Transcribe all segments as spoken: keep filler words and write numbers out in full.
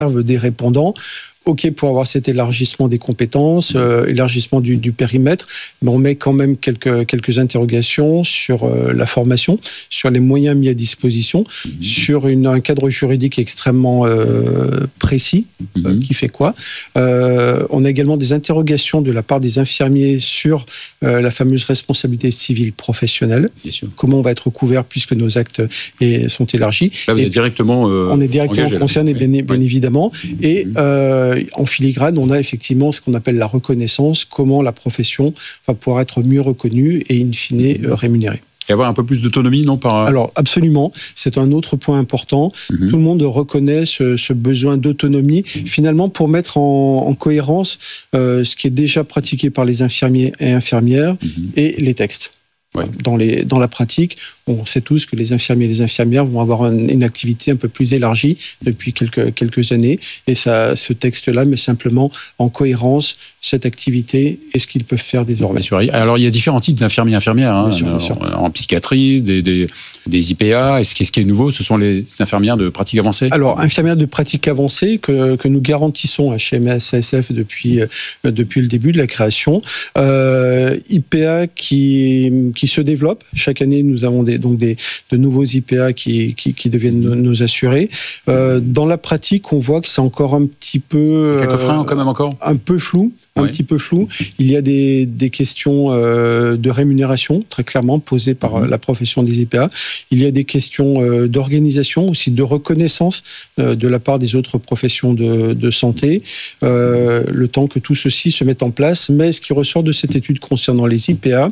des répondants. OK pour avoir cet élargissement des compétences, euh, élargissement du, du périmètre, mais on met quand même quelques, quelques interrogations sur euh, la formation, sur les moyens mis à disposition, mmh. sur une, un cadre juridique extrêmement euh, précis, mmh. euh, qui fait quoi. Euh, on a également des interrogations de la part des infirmiers sur euh, la fameuse responsabilité civile professionnelle. Bien sûr. Comment on va être couvert puisque nos actes est, sont élargis. Là, vous êtes directement euh, On est directement concerné, bien, oui. bien évidemment. Et mmh. euh, en filigrane, on a effectivement ce qu'on appelle la reconnaissance, comment la profession va pouvoir être mieux reconnue et in fine euh, rémunérée. Et avoir un peu plus d'autonomie, non par... Alors, absolument. C'est un autre point important. Mm-hmm. Tout le monde reconnaît ce, ce besoin d'autonomie, finalement, pour mettre en, en cohérence euh, ce qui est déjà pratiqué par les infirmiers et infirmières mm-hmm. et les textes. Ouais. Dans, les, dans la pratique, on sait tous que les infirmiers et les infirmières vont avoir un, une activité un peu plus élargie depuis quelques, quelques années. Et ça, ce texte-là met simplement en cohérence cette activité et ce qu'ils peuvent faire désormais. Bien sûr. Alors, il y a différents types d'infirmiers et infirmières. Hein, bien sûr, bien sûr. En, en psychiatrie, des, des, des I P A. Et ce qui, ce qui est nouveau, ce sont les infirmières de pratique avancée. Alors, infirmières de pratique avancée que, que nous garantissons chez M S A S F depuis, euh, depuis le début de la création. Euh, I P A qui, qui se développe. Chaque année, nous avons des, donc des, de nouveaux I P A qui, qui, qui deviennent nos, nos assurés. Euh, dans la pratique, on voit que c'est encore un petit peu... Quelques freins, quand même, encore un peu flou. Un ouais. petit peu flou. Il y a des, des questions euh, de rémunération, très clairement, posées par mmh. la profession des I P A. Il y a des questions euh, d'organisation, aussi de reconnaissance euh, de la part des autres professions de, de santé, euh, le temps que tout ceci se mette en place. Mais ce qui ressort de cette étude concernant les I P A,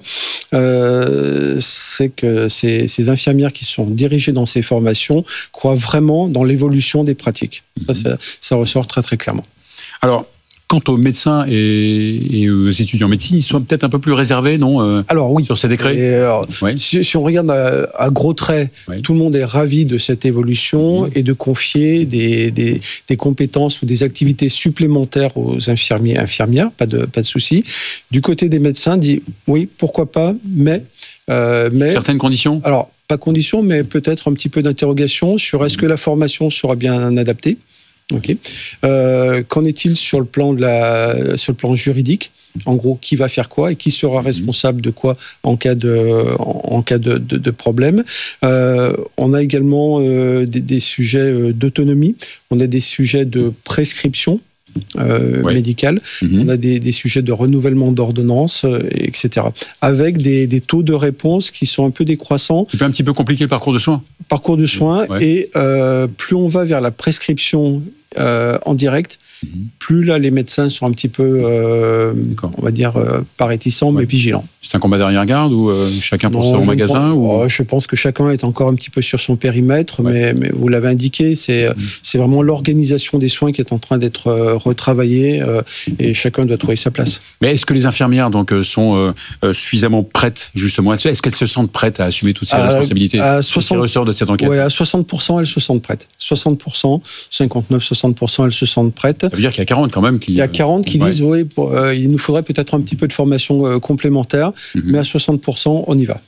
euh, c'est que ces, ces infirmières qui sont dirigées dans ces formations croient vraiment dans l'évolution des pratiques. Mmh. Ça, ça, ça ressort très, très clairement. Alors, quant aux médecins et, et aux étudiants en médecine, ils sont peut-être un peu plus réservés, non euh, Alors oui. Sur ces décrets. Et alors, oui. si, si on regarde à, à gros traits, oui. tout le monde est ravi de cette évolution mmh. et de confier des, des, des compétences ou des activités supplémentaires aux infirmiers et infirmières, pas de, pas de souci. Du côté des médecins, dit oui, pourquoi pas, mais... Euh, mais certaines conditions. Alors, pas conditions, mais peut-être un petit peu d'interrogation sur est-ce que la formation sera bien adaptée. Ok. Euh, qu'en est-il sur le plan de la, sur le plan juridique ? En gros, qui va faire quoi et qui sera responsable de quoi en cas de, en, en cas de, de, de problème. Euh, on a également euh, des, des sujets d'autonomie. On a des sujets de prescription. Euh, ouais. médicale, mmh. on a des, des sujets de renouvellement d'ordonnances, euh, et cetera. Avec des, des taux de réponse qui sont un peu décroissants. C'est un petit peu compliqué le parcours de soins. Parcours de soins, ouais. et euh, plus on va vers la prescription euh, en direct, mmh. plus là les médecins sont un petit peu, euh, on va dire, euh, pas réticents, ouais. mais vigilants. C'est un combat d'arrière-garde ou euh, chacun pour non, son magasin pense, ou... oh, Je pense que chacun est encore un petit peu sur son périmètre, ouais. mais, mais vous l'avez indiqué, c'est, mmh. c'est vraiment l'organisation des soins qui est en train d'être euh, retravaillée euh, et chacun doit trouver sa place. Mais est-ce que les infirmières donc, sont euh, suffisamment prêtes justement ? Est-ce qu'elles se sentent prêtes à assumer toutes ces à, responsabilités à soixante, qui ressort de cette enquête ? Oui, à soixante pour cent, elles se sentent prêtes. soixante pour cent, cinquante-neuf à soixante pour cent, elles se sentent prêtes. Ça veut dire qu'il y a quarante quand même qui... Il y a quarante qui ouais. disent, oui, pour, euh, il nous faudrait peut-être un petit peu de formation euh, complémentaire, mm-hmm. mais à soixante pour cent, on y va.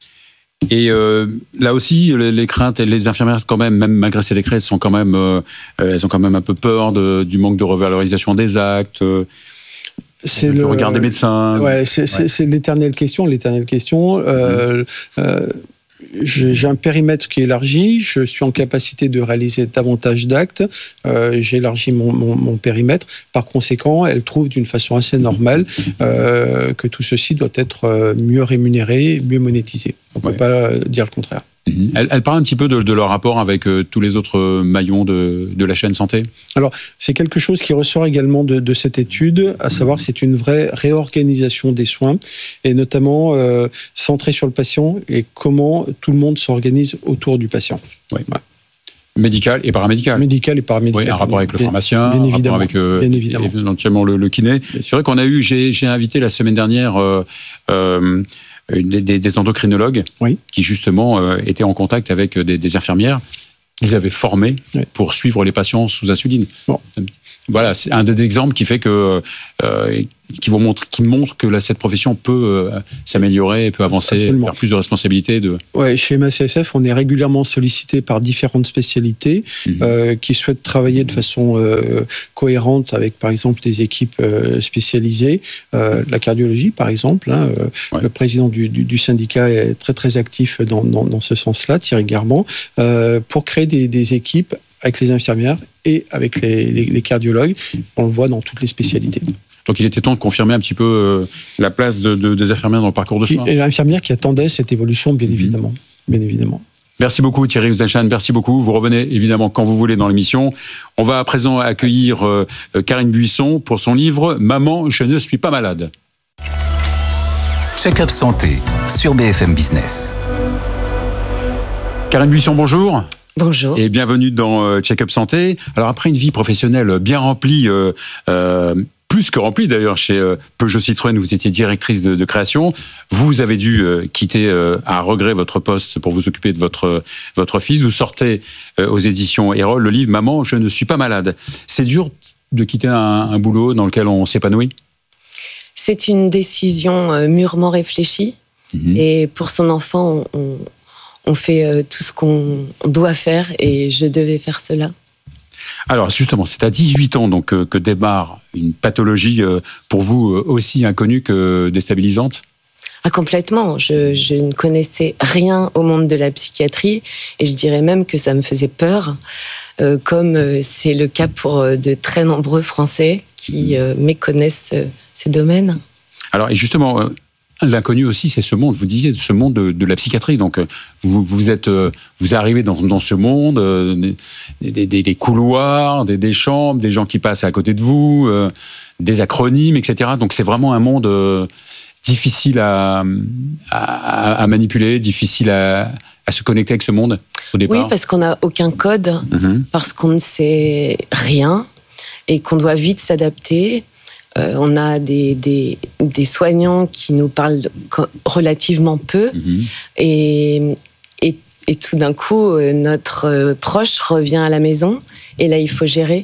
Et euh, là aussi, les, les craintes, les infirmières quand même, même malgré ces décrets, elles sont quand même, euh, elles ont quand même un peu peur de, du manque de revalorisation des actes. Euh, c'est le, le regard des médecins. Ouais, c'est, ouais. c'est, c'est l'éternelle question, l'éternelle question. Euh, mm-hmm. euh, J'ai un périmètre qui est élargi, je suis en capacité de réaliser davantage d'actes, euh, j'ai élargi mon, mon, mon périmètre. Par conséquent, elle trouve d'une façon assez normale euh, que tout ceci doit être mieux rémunéré, mieux monétisé. On ne peut ouais. pas dire le contraire. Mmh. Elle, elle parle un petit peu de, de leur rapport avec euh, tous les autres maillons de, de la chaîne santé. Alors, c'est quelque chose qui ressort également de, de cette étude, à savoir que c'est une vraie réorganisation des soins, et notamment euh, centrée sur le patient et comment tout le monde s'organise autour du patient. Oui. Ouais. Médical et paramédical. Médical et paramédical. Oui, un rapport avec le pharmacien, bien un évidemment, rapport avec euh, bien évidemment. éventuellement le, le kiné. C'est vrai qu'on a eu, j'ai, j'ai invité la semaine dernière euh, euh, Des, des endocrinologues oui. qui justement euh, étaient en contact avec des, des infirmières qu'ils avaient formées oui. pour suivre les patients sous insuline. Bon. Voilà, c'est un des exemples qui fait que euh, qui vous montrent, qui montrent que là, cette profession peut euh, s'améliorer, peut avancer, Absolument. Faire plus de responsabilités. De... Ouais, chez M A C S F, on est régulièrement sollicité par différentes spécialités mmh. euh, qui souhaitent travailler de façon euh, cohérente avec, par exemple, des équipes euh, spécialisées. Euh, la cardiologie, par exemple. Hein, euh, ouais. Le président du, du, du syndicat est très, très actif dans, dans, dans ce sens-là, Thierry Garban, euh, pour créer des, des équipes avec les infirmières et avec les, les, les cardiologues. On le voit dans toutes les spécialités. Donc il était temps de confirmer un petit peu euh, la place de, de, des infirmières dans le parcours de soins. Et l'infirmière qui attendait cette évolution, bien mmh. évidemment. Bien évidemment. Merci beaucoup Thierry Ouzanchane, merci beaucoup. Vous revenez évidemment quand vous voulez dans l'émission. On va à présent accueillir euh, Karine Buisson pour son livre « Maman, je ne suis pas malade ». Check-up santé sur B F M Business. Karine Buisson, bonjour. Bonjour. Et bienvenue dans euh, Check-up santé. Alors après une vie professionnelle bien remplie, euh, euh, plus que remplie d'ailleurs chez euh, Peugeot Citroën, vous étiez directrice de, de création. Vous avez dû euh, quitter euh, à regret votre poste pour vous occuper de votre, votre fils. Vous sortez euh, aux éditions Erol le livre « Maman, je ne suis pas malade ». C'est dur de quitter un, un boulot dans lequel on s'épanouit ? C'est une décision euh, mûrement réfléchie. Mmh. Et pour son enfant, on, on, on fait euh, tout ce qu'on doit faire et je devais faire cela. Alors justement, c'est à dix-huit ans donc, euh, que démarre une pathologie euh, pour vous euh, aussi inconnue que déstabilisante ? Ah, complètement. Je, je ne connaissais rien au monde de la psychiatrie et je dirais même que ça me faisait peur, euh, comme euh, c'est le cas pour euh, de très nombreux Français qui euh, méconnaissent euh, ce domaine. Alors et justement... Euh, L'inconnu aussi, c'est ce monde. Vous disiez ce monde de, de la psychiatrie. Donc, vous, vous êtes, vous arrivez dans, dans ce monde, euh, des, des, des couloirs, des, des chambres, des gens qui passent à côté de vous, euh, des acronymes, et cetera. Donc, c'est vraiment un monde euh, difficile à, à, à manipuler, difficile à, à se connecter avec ce monde au départ. Oui, parce qu'on n'a aucun code, mm-hmm. parce qu'on ne sait rien et qu'on doit vite s'adapter. Euh, on a des, des, des soignants qui nous parlent relativement peu mmh. et, et, et tout d'un coup, notre proche revient à la maison et là, il faut gérer.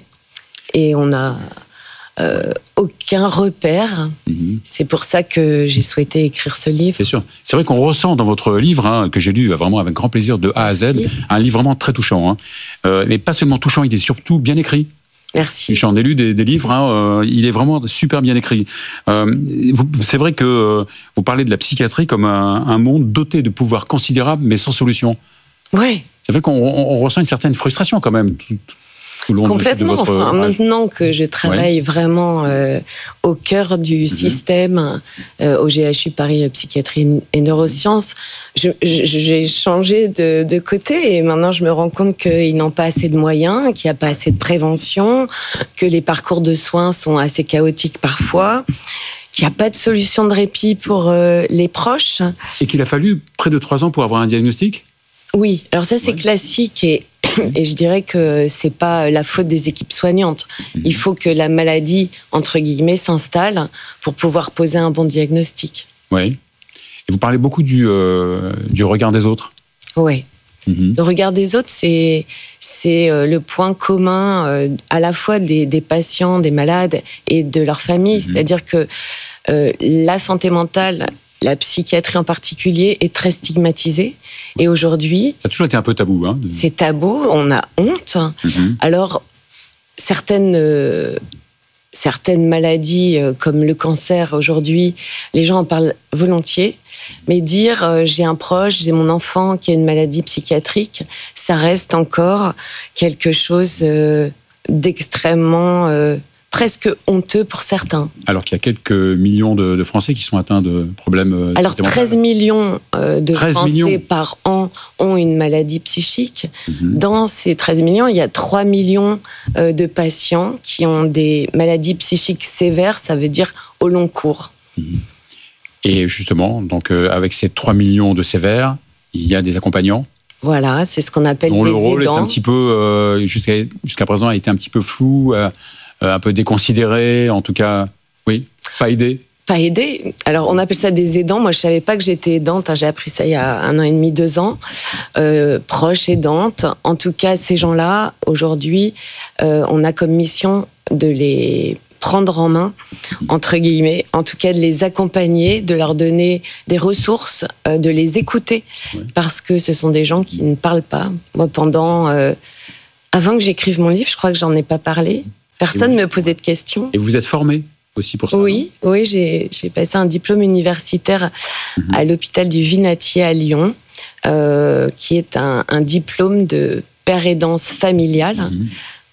Et on n'a euh, aucun repère. Mmh. C'est pour ça que j'ai souhaité écrire ce livre. C'est sûr. C'est vrai qu'on ressent dans votre livre, hein, que j'ai lu vraiment avec grand plaisir de A à Z, Merci. Un livre vraiment très touchant. Hein. Euh, mais pas seulement touchant, il est surtout bien écrit. Merci. J'en ai lu des, des livres, hein, euh, il est vraiment super bien écrit. Euh, vous, c'est vrai que euh, vous parlez de la psychiatrie comme un, un monde doté de pouvoirs considérables, mais sans solution. Oui. C'est vrai qu'on on, on ressent une certaine frustration quand même. Tout, tout le long Complètement. De, de votre... Enfin, maintenant que je travaille ouais. vraiment euh, au cœur du mmh. système, euh, au G H U Paris Psychiatrie et Neurosciences, je, je, j'ai changé de, de côté et maintenant je me rends compte qu'ils n'ont pas assez de moyens, qu'il n'y a pas assez de prévention, que les parcours de soins sont assez chaotiques parfois, qu'il n'y a pas de solution de répit pour euh, les proches. Et qu'il a fallu près de trois ans pour avoir un diagnostic ? Oui, alors ça c'est ouais. classique et Et je dirais que c'est pas la faute des équipes soignantes. Il faut que la maladie, entre guillemets, s'installe pour pouvoir poser un bon diagnostic. Oui. Et vous parlez beaucoup du, euh, du regard des autres. Oui. Mm-hmm. Le regard des autres, c'est, c'est le point commun euh, à la fois des, des patients, des malades et de leur famille. Mm-hmm. C'est-à-dire que euh, la santé mentale... La psychiatrie en particulier est très stigmatisée. Et aujourd'hui... Ça a toujours été un peu tabou. Hein, de... C'est tabou, on a honte. Mm-hmm. Alors, certaines, euh, certaines maladies, euh, comme le cancer aujourd'hui, les gens en parlent volontiers. Mais dire euh, j'ai un proche, j'ai mon enfant qui a une maladie psychiatrique, ça reste encore quelque chose euh, d'extrêmement... Euh, presque honteux pour certains. Alors qu'il y a quelques millions de, de Français qui sont atteints de problèmes... Euh, Alors treize millions euh, de treize Français millions. Par an ont une maladie psychique. Mm-hmm. Dans ces treize millions, il y a trois millions euh, de patients qui ont des maladies psychiques sévères, ça veut dire au long cours. Mm-hmm. Et justement, donc, euh, avec ces trois millions de sévères, il y a des accompagnants. Voilà, c'est ce qu'on appelle dont les le rôle aidants. Est un petit peu, euh, jusqu'à, jusqu'à présent, a été un petit peu flou, euh, un peu déconsidéré, en tout cas, oui, pas aidé. Pas aidé. Alors, on appelle ça des aidants. Moi, je savais pas que j'étais aidante. J'ai appris ça il y a un an et demi, deux ans. Euh, proche aidante. En tout cas, ces gens-là, aujourd'hui, euh, on a comme mission de les prendre en main, entre guillemets, en tout cas de les accompagner, de leur donner des ressources, euh, de les écouter, ouais. parce que ce sont des gens qui ne parlent pas. Moi, pendant, euh, avant que j'écrive mon livre, je crois que j'en ai pas parlé. Personne ne me posait de questions. Et vous êtes formée aussi pour ça? Oui, oui, j'ai, j'ai passé un diplôme universitaire mmh. à l'hôpital du Vinatier à Lyon, euh, qui est un, un diplôme de père aidance familiale mmh.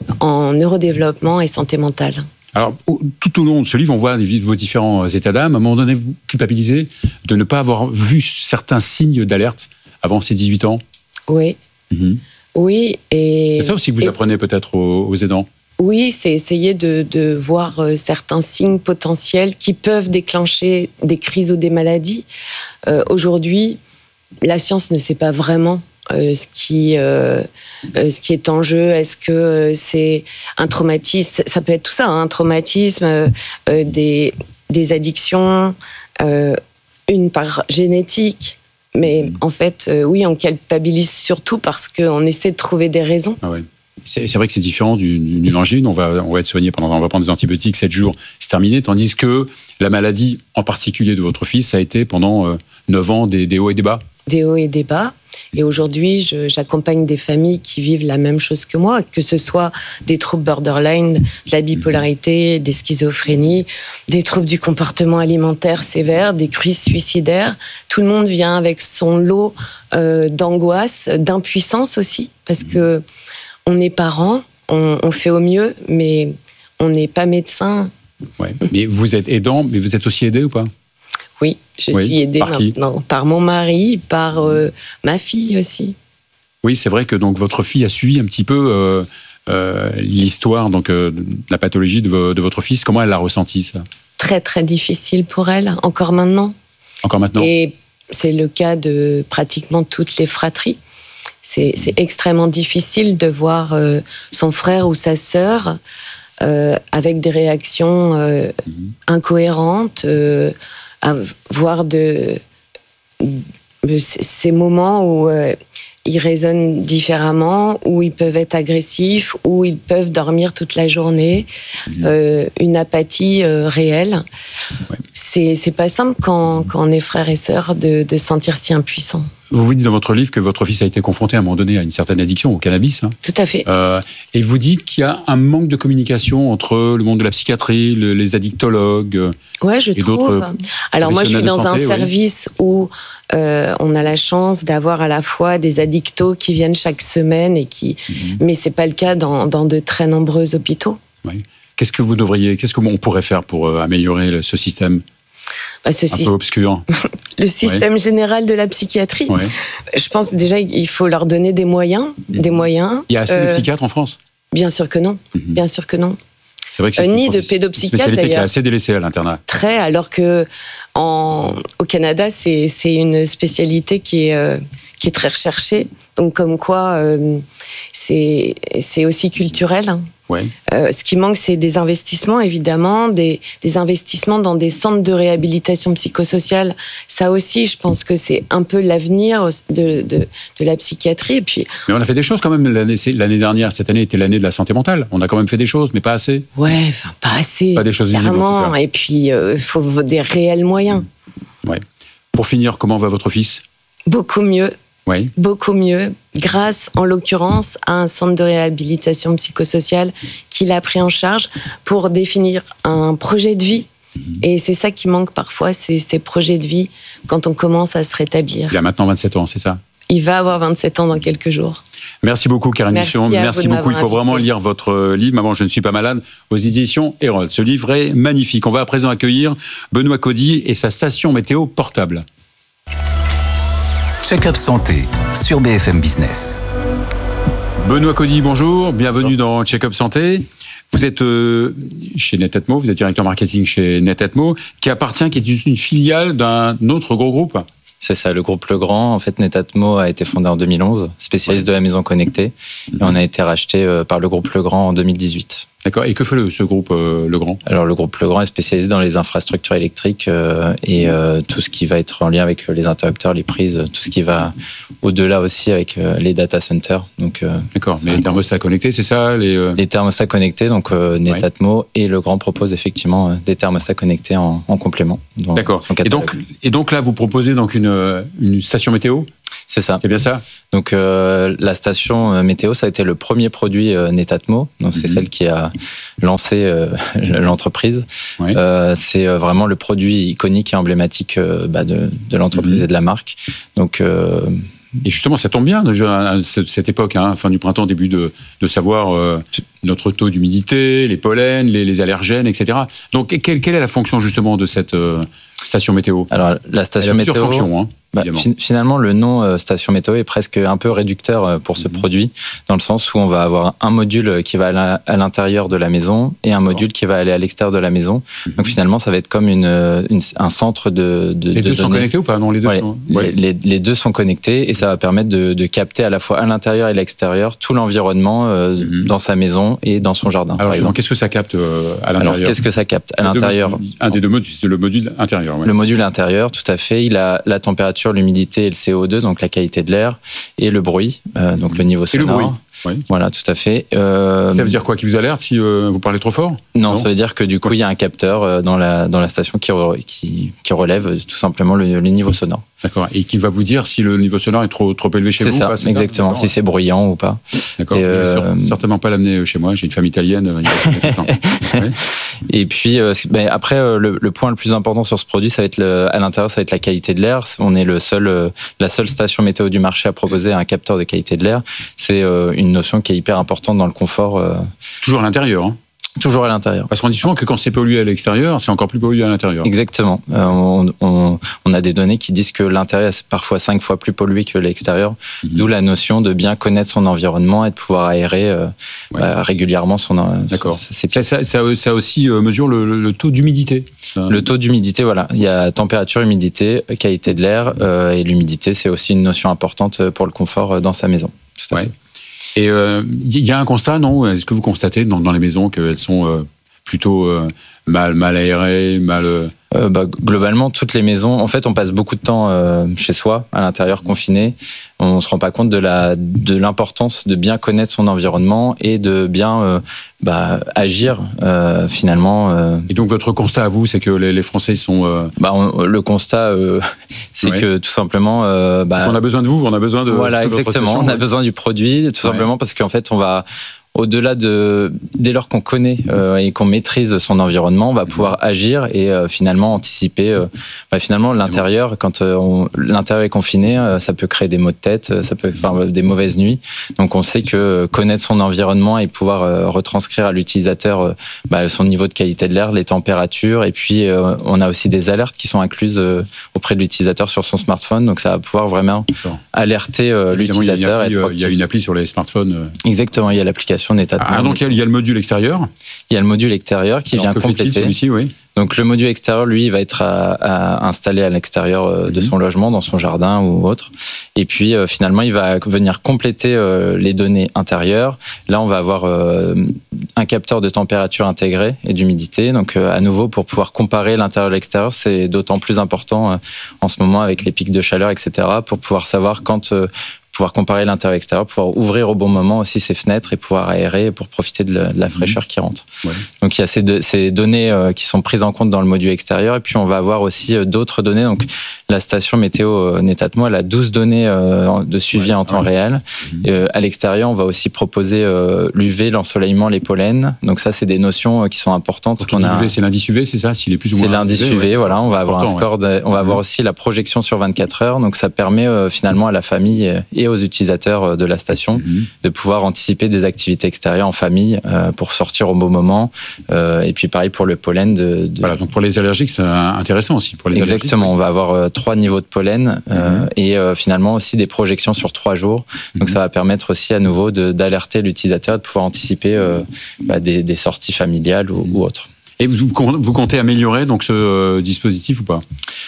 en neurodéveloppement et santé mentale. Alors, tout au long de ce livre, on voit vos différents états d'âme. À un moment donné, vous culpabilisez de ne pas avoir vu certains signes d'alerte avant ces dix-huit ans? Oui. Mmh. Oui, et... C'est ça aussi que vous et... apprenez peut-être aux, aux aidants? Oui, c'est essayer de, de voir certains signes potentiels qui peuvent déclencher des crises ou des maladies. Euh, aujourd'hui, la science ne sait pas vraiment euh, ce, qui, euh, euh, ce qui est en jeu. Est-ce que c'est un traumatisme? Ça peut être tout ça, hein, un traumatisme, euh, des, des addictions, euh, une part génétique. Mais en fait, euh, oui, on culpabilise surtout parce qu'on essaie de trouver des raisons. Ah ouais. C'est, c'est vrai que c'est différent d'une, d'une angine. On va, on va être soigné pendant, on va prendre des antibiotiques sept jours, c'est terminé. Tandis que la maladie, en particulier de votre fils, ça a été pendant euh, neuf ans des, des hauts et des bas. Des hauts et des bas. Et aujourd'hui, je, j'accompagne des familles qui vivent la même chose que moi, que ce soit des troubles borderline, de la bipolarité, des schizophrénies, des troubles du comportement alimentaire sévères, des crises suicidaires. Tout le monde vient avec son lot euh, d'angoisse, d'impuissance aussi, parce que on est parents, on, on fait au mieux, mais on n'est pas médecin. Ouais. Mais vous êtes aidant, mais vous êtes aussi aidé ou pas? Oui, je oui. suis aidée par qui? maintenant par mon mari, par euh, ma fille aussi. Oui, c'est vrai que donc votre fille a suivi un petit peu euh, euh, l'histoire donc euh, de la pathologie de, vo- de votre fils. Comment elle l'a ressenti, ça? Très très difficile pour elle, encore maintenant. Encore maintenant. Et c'est le cas de pratiquement toutes les fratries. C'est, c'est extrêmement difficile de voir euh, son frère ou sa sœur euh, avec des réactions euh, mmh. incohérentes, euh, avoir de, de ces moments où euh, ils raisonnent différemment, où ils peuvent être agressifs, où ils peuvent dormir toute la journée, mmh. euh, une apathie euh, réelle. Ouais. C'est, c'est pas simple quand, quand on est frères et sœurs de, de se sentir si impuissant. Vous vous dites dans votre livre que votre fils a été confronté à un moment donné à une certaine addiction au cannabis. Hein. Tout à fait. Euh, et vous dites qu'il y a un manque de communication entre le monde de la psychiatrie, le, les addictologues. Ouais, je et trouve. D'autres Alors moi, je suis dans santé, un service oui. où euh, on a la chance d'avoir à la fois des addictos qui viennent chaque semaine et qui, mmh. mais c'est pas le cas dans, dans de très nombreux hôpitaux. Oui. Qu'est-ce que vous devriez, qu'est-ce qu'on pourrait faire pour euh, améliorer ce système? Bah, ce un sy- peu obscur. Le système ouais. général de la psychiatrie. Ouais. Je pense déjà il faut leur donner des moyens, mmh. des moyens. Il y a assez euh, de psychiatres en France? Bien sûr que non. Mmh. Bien sûr que non. C'est vrai que c'est euh, ni une de pédopsychiatre spécialité d'ailleurs. Qui est assez délaissée à l'internat. Très, alors que en, au Canada c'est c'est une spécialité qui est euh, qui est très recherchée. Donc comme quoi euh, c'est c'est aussi culturel. Hein. Ouais. Euh, ce qui manque, c'est des investissements, évidemment, des, des investissements dans des centres de réhabilitation psychosociale. Ça aussi, je pense que c'est un peu l'avenir de, de, de la psychiatrie. Et puis, mais on a fait des choses quand même l'année, l'année dernière. Cette année était l'année de la santé mentale. On a quand même fait des choses, mais pas assez. Ouais, enfin, pas assez. Pas des choses visibles. Clairement. Et puis, il euh, faut des réels moyens. Ouais. Pour finir, comment va votre fils? Beaucoup mieux. Oui. Beaucoup mieux, grâce en l'occurrence à un centre de réhabilitation psychosociale qu'il a pris en charge pour définir un projet de vie. Mmh. Et c'est ça qui manque parfois, c'est ces projets de vie quand on commence à se rétablir. Il a maintenant vingt-sept ans, c'est ça? Il va avoir vingt-sept ans dans quelques jours. Merci beaucoup, Karine Michon. Merci, Merci beaucoup. Il faut invité. vraiment lire votre livre, Maman, je ne suis pas malade, aux éditions Erol. Ce livre est magnifique. On va à présent accueillir Benoît Cody et sa station météo portable. Check-up santé sur B F M Business. Benoît Cody, bonjour. Bienvenue bonjour. Dans Check-up santé. Vous êtes euh, chez Netatmo, vous êtes directeur marketing chez Netatmo, qui appartient, qui est une filiale d'un autre gros groupe. C'est ça, le groupe Legrand. En fait, Netatmo a été fondé en deux mille onze, spécialiste ouais. de la maison connectée. Mm-hmm. Et on a été racheté par le groupe Legrand en deux mille dix-huit. D'accord. Et que fait le, ce groupe euh, Legrand ? Alors le groupe Legrand est spécialisé dans les infrastructures électriques euh, et euh, tout ce qui va être en lien avec les interrupteurs, les prises, tout ce qui va au-delà aussi avec euh, les data centers. Donc, euh, D'accord. Mais les thermostats connectés, c'est ça les, euh... les thermostats connectés, donc euh, Netatmo ouais. et Legrand propose effectivement euh, des thermostats connectés en, en complément. Dans, D'accord. Et donc, et donc là, vous proposez donc une, une station météo ? C'est ça. C'est bien ça. Donc euh, la station météo, ça a été le premier produit euh, Netatmo. Donc c'est mm-hmm. celle qui a lancé euh, l'entreprise. Oui. Euh, c'est vraiment le produit iconique et emblématique euh, bah, de, de l'entreprise mm-hmm. et de la marque. Donc euh, et justement, ça tombe bien déjà à cette époque, hein, fin du printemps, début de, de savoir euh, notre taux d'humidité, les pollens, les, les allergènes, et cetera. Donc quelle, quelle est la fonction justement de cette euh, station météo ? Alors la station météo. Plusieurs fonctions, hein. Bah, fi- finalement, le nom euh, station météo est presque un peu réducteur euh, pour ce mmh. produit, dans le sens où on va avoir un module qui va à, la, à l'intérieur de la maison et un module oh. qui va aller à l'extérieur de la maison. Mmh. Donc finalement, ça va être comme une, une, un centre de, de Les de deux données. Sont connectés ou pas ? Non, les deux ouais, sont... Ouais. Les, les deux sont connectés et ça va permettre de, de capter à la fois à l'intérieur et à l'extérieur tout l'environnement euh, mmh. dans sa maison et dans son jardin. Alors, par exemple. Qu'est-ce que ça capte euh, à l'intérieur ? Alors, qu'est-ce que ça capte à l'intérieur ? Modules, un des deux modules, c'est le module intérieur. Ouais. Le module intérieur, tout à fait. Il a la température, l'humidité et le C O deux, donc la qualité de l'air, et le bruit, euh, donc le niveau sonore. Et le bruit. Oui. Voilà, tout à fait. Euh, ça veut dire quoi ? Qui vous alerte si euh, vous parlez trop fort ? non, non, ça veut dire que du coup, il y a un capteur euh, dans la, dans la station qui, re, qui, qui relève euh, tout simplement le, le niveau sonore. D'accord. Et qui va vous dire si le niveau sonore est trop, trop élevé chez c'est vous ça, ou pas, c'est exactement. ça, si c'est bruyant ou pas. D'accord. Et euh... Je vais certainement pas l'amener chez moi. J'ai une famille italienne. ouais. Et puis, euh, ben, après, euh, le, le point le plus important sur ce produit, ça va être le, à l'intérieur, ça va être la qualité de l'air. On est le seul, euh, la seule station météo du marché à proposer un capteur de qualité de l'air. C'est euh, une notion qui est hyper importante dans le confort. Euh... Toujours à l'intérieur, hein. Toujours à l'intérieur. Parce qu'on dit souvent que quand c'est pollué à l'extérieur, c'est encore plus pollué à l'intérieur. Exactement. Euh, on, on, on a des données qui disent que l'intérieur est parfois cinq fois plus pollué que l'extérieur, mmh. d'où la notion de bien connaître son environnement et de pouvoir aérer euh, ouais. bah, régulièrement son... D'accord. Son, ça, ça, ça, ça aussi euh, mesure le, le, le taux d'humidité. Ça... Le taux d'humidité, voilà. Il y a température, humidité, qualité de l'air, euh, et l'humidité, c'est aussi une notion importante pour le confort dans sa maison. Tout à ouais. fait. Et il euh, y a un constat, non ? Est-ce que vous constatez dans, dans les maisons qu'elles sont euh, plutôt euh, mal, mal aérées, mal... Euh... Euh, bah, globalement, toutes les maisons, en fait, on passe beaucoup de temps euh, chez soi, à l'intérieur, confiné. On ne se rend pas compte de, la, de l'importance de bien connaître son environnement et de bien euh, bah, agir, euh, finalement. Euh... Et donc, votre constat à vous, c'est que les, les Français sont... Euh... Bah, on, le constat, euh, c'est ouais. que tout simplement... Euh, bah, c'est qu'on a besoin de vous, on a besoin de... Voilà, de exactement. On a besoin du produit, tout ouais. simplement parce qu'en fait, on va... Au-delà de, dès lors qu'on connaît euh, et qu'on maîtrise son environnement, on va pouvoir agir et euh, finalement anticiper. Euh, bah, finalement, l'intérieur, quand euh, on, l'intérieur est confiné, euh, ça peut créer des maux de tête, ça peut, enfin, des mauvaises nuits. Donc, on sait que connaître son environnement et pouvoir euh, retranscrire à l'utilisateur euh, bah, son niveau de qualité de l'air, les températures, et puis euh, on a aussi des alertes qui sont incluses euh, auprès de l'utilisateur sur son smartphone. Donc, ça va pouvoir vraiment alerter euh, l'utilisateur. Il y, il y a une appli sur les smartphones. Euh... Exactement, il y a l'application. Ah, donc il y a le module extérieur. Il y a le module extérieur qui Alors, vient que compléter. Fait-il, celui-ci, oui. Donc le module extérieur, lui, il va être à, à installé à l'extérieur euh, de mmh. son logement, dans son jardin ou autre. Et puis euh, finalement, il va venir compléter euh, les données intérieures. Là, on va avoir euh, un capteur de température intégré et d'humidité. Donc euh, à nouveau, pour pouvoir comparer l'intérieur et l'extérieur, c'est d'autant plus important euh, en ce moment avec les pics de chaleur, et cetera, pour pouvoir savoir quand... Euh, pouvoir comparer l'intérieur et l'extérieur, pouvoir ouvrir au bon moment aussi ses fenêtres et pouvoir aérer pour profiter de la, de la fraîcheur mmh. qui rentre. Ouais. Donc il y a ces, de, ces données euh, qui sont prises en compte dans le module extérieur et puis on va avoir aussi euh, d'autres données. Donc la station météo euh, Netatmo, elle a douze données euh, de suivi ouais, en temps ouais. réel. Mmh. Euh, à l'extérieur, on va aussi proposer euh, l'U V, l'ensoleillement, les pollens. Donc ça, c'est des notions euh, qui sont importantes. On a... l'U V, c'est l'indice U V, c'est ça ? S'il est plus ou moins c'est l'indice U V, ouais. voilà. On va avoir un score, de, on va mmh. avoir aussi la projection sur vingt-quatre heures. Donc ça permet euh, finalement à la famille et aux utilisateurs de la station mmh. de pouvoir anticiper des activités extérieures en famille euh, pour sortir au bon moment. Euh, et puis pareil pour le pollen. De, de... Voilà, donc pour les allergiques, c'est intéressant aussi. Pour les Exactement, allergiques. On va avoir euh, trois niveaux de pollen euh, mmh. et euh, finalement aussi des projections sur trois jours. Donc mmh. ça va permettre aussi à nouveau de, d'alerter l'utilisateur, de pouvoir anticiper euh, bah, des, des sorties familiales ou, mmh. ou autres. Et vous, vous comptez améliorer donc ce euh, dispositif ou pas ?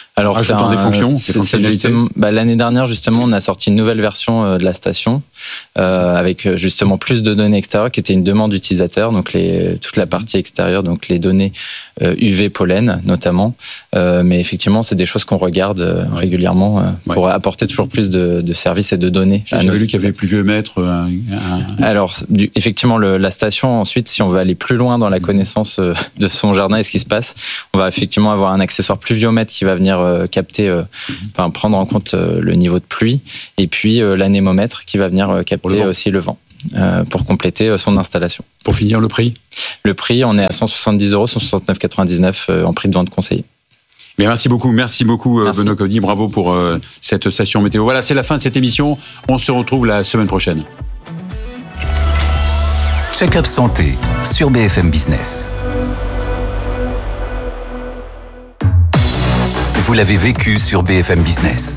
Alors, c'est un, des fonctions, des fonctionnalités. Bah, l'année dernière, justement, on a sorti une nouvelle version euh, de la station euh, avec justement plus de données extérieures qui était une demande utilisateur, donc les, toute la partie extérieure, donc les données euh, U V pollen notamment. Euh, mais effectivement, c'est des choses qu'on regarde euh, régulièrement euh, ouais. pour apporter toujours plus de, de services et de données. J'avais vu qu'il y avait pluviomètre. Un, un... Alors, du, effectivement, le, la station, ensuite, si on veut aller plus loin dans la connaissance euh, de son jardin et ce qui se passe, on va effectivement avoir un accessoire pluviomètre qui va venir euh, capter, euh, enfin, prendre en compte euh, le niveau de pluie, et puis euh, l'anémomètre qui va venir euh, capter le aussi le vent euh, pour compléter euh, son installation. Pour finir, le prix ? Le prix, on est à cent soixante-dix euros, cent soixante-neuf euros quatre-vingt-dix-neuf euh, en prix de vente conseillé. Mais merci beaucoup, merci beaucoup merci. Benoît Cody, bravo pour euh, cette station météo. Voilà, c'est la fin de cette émission. On se retrouve la semaine prochaine. Check-up santé sur B F M Business. Vous l'avez vécu sur B F M Business.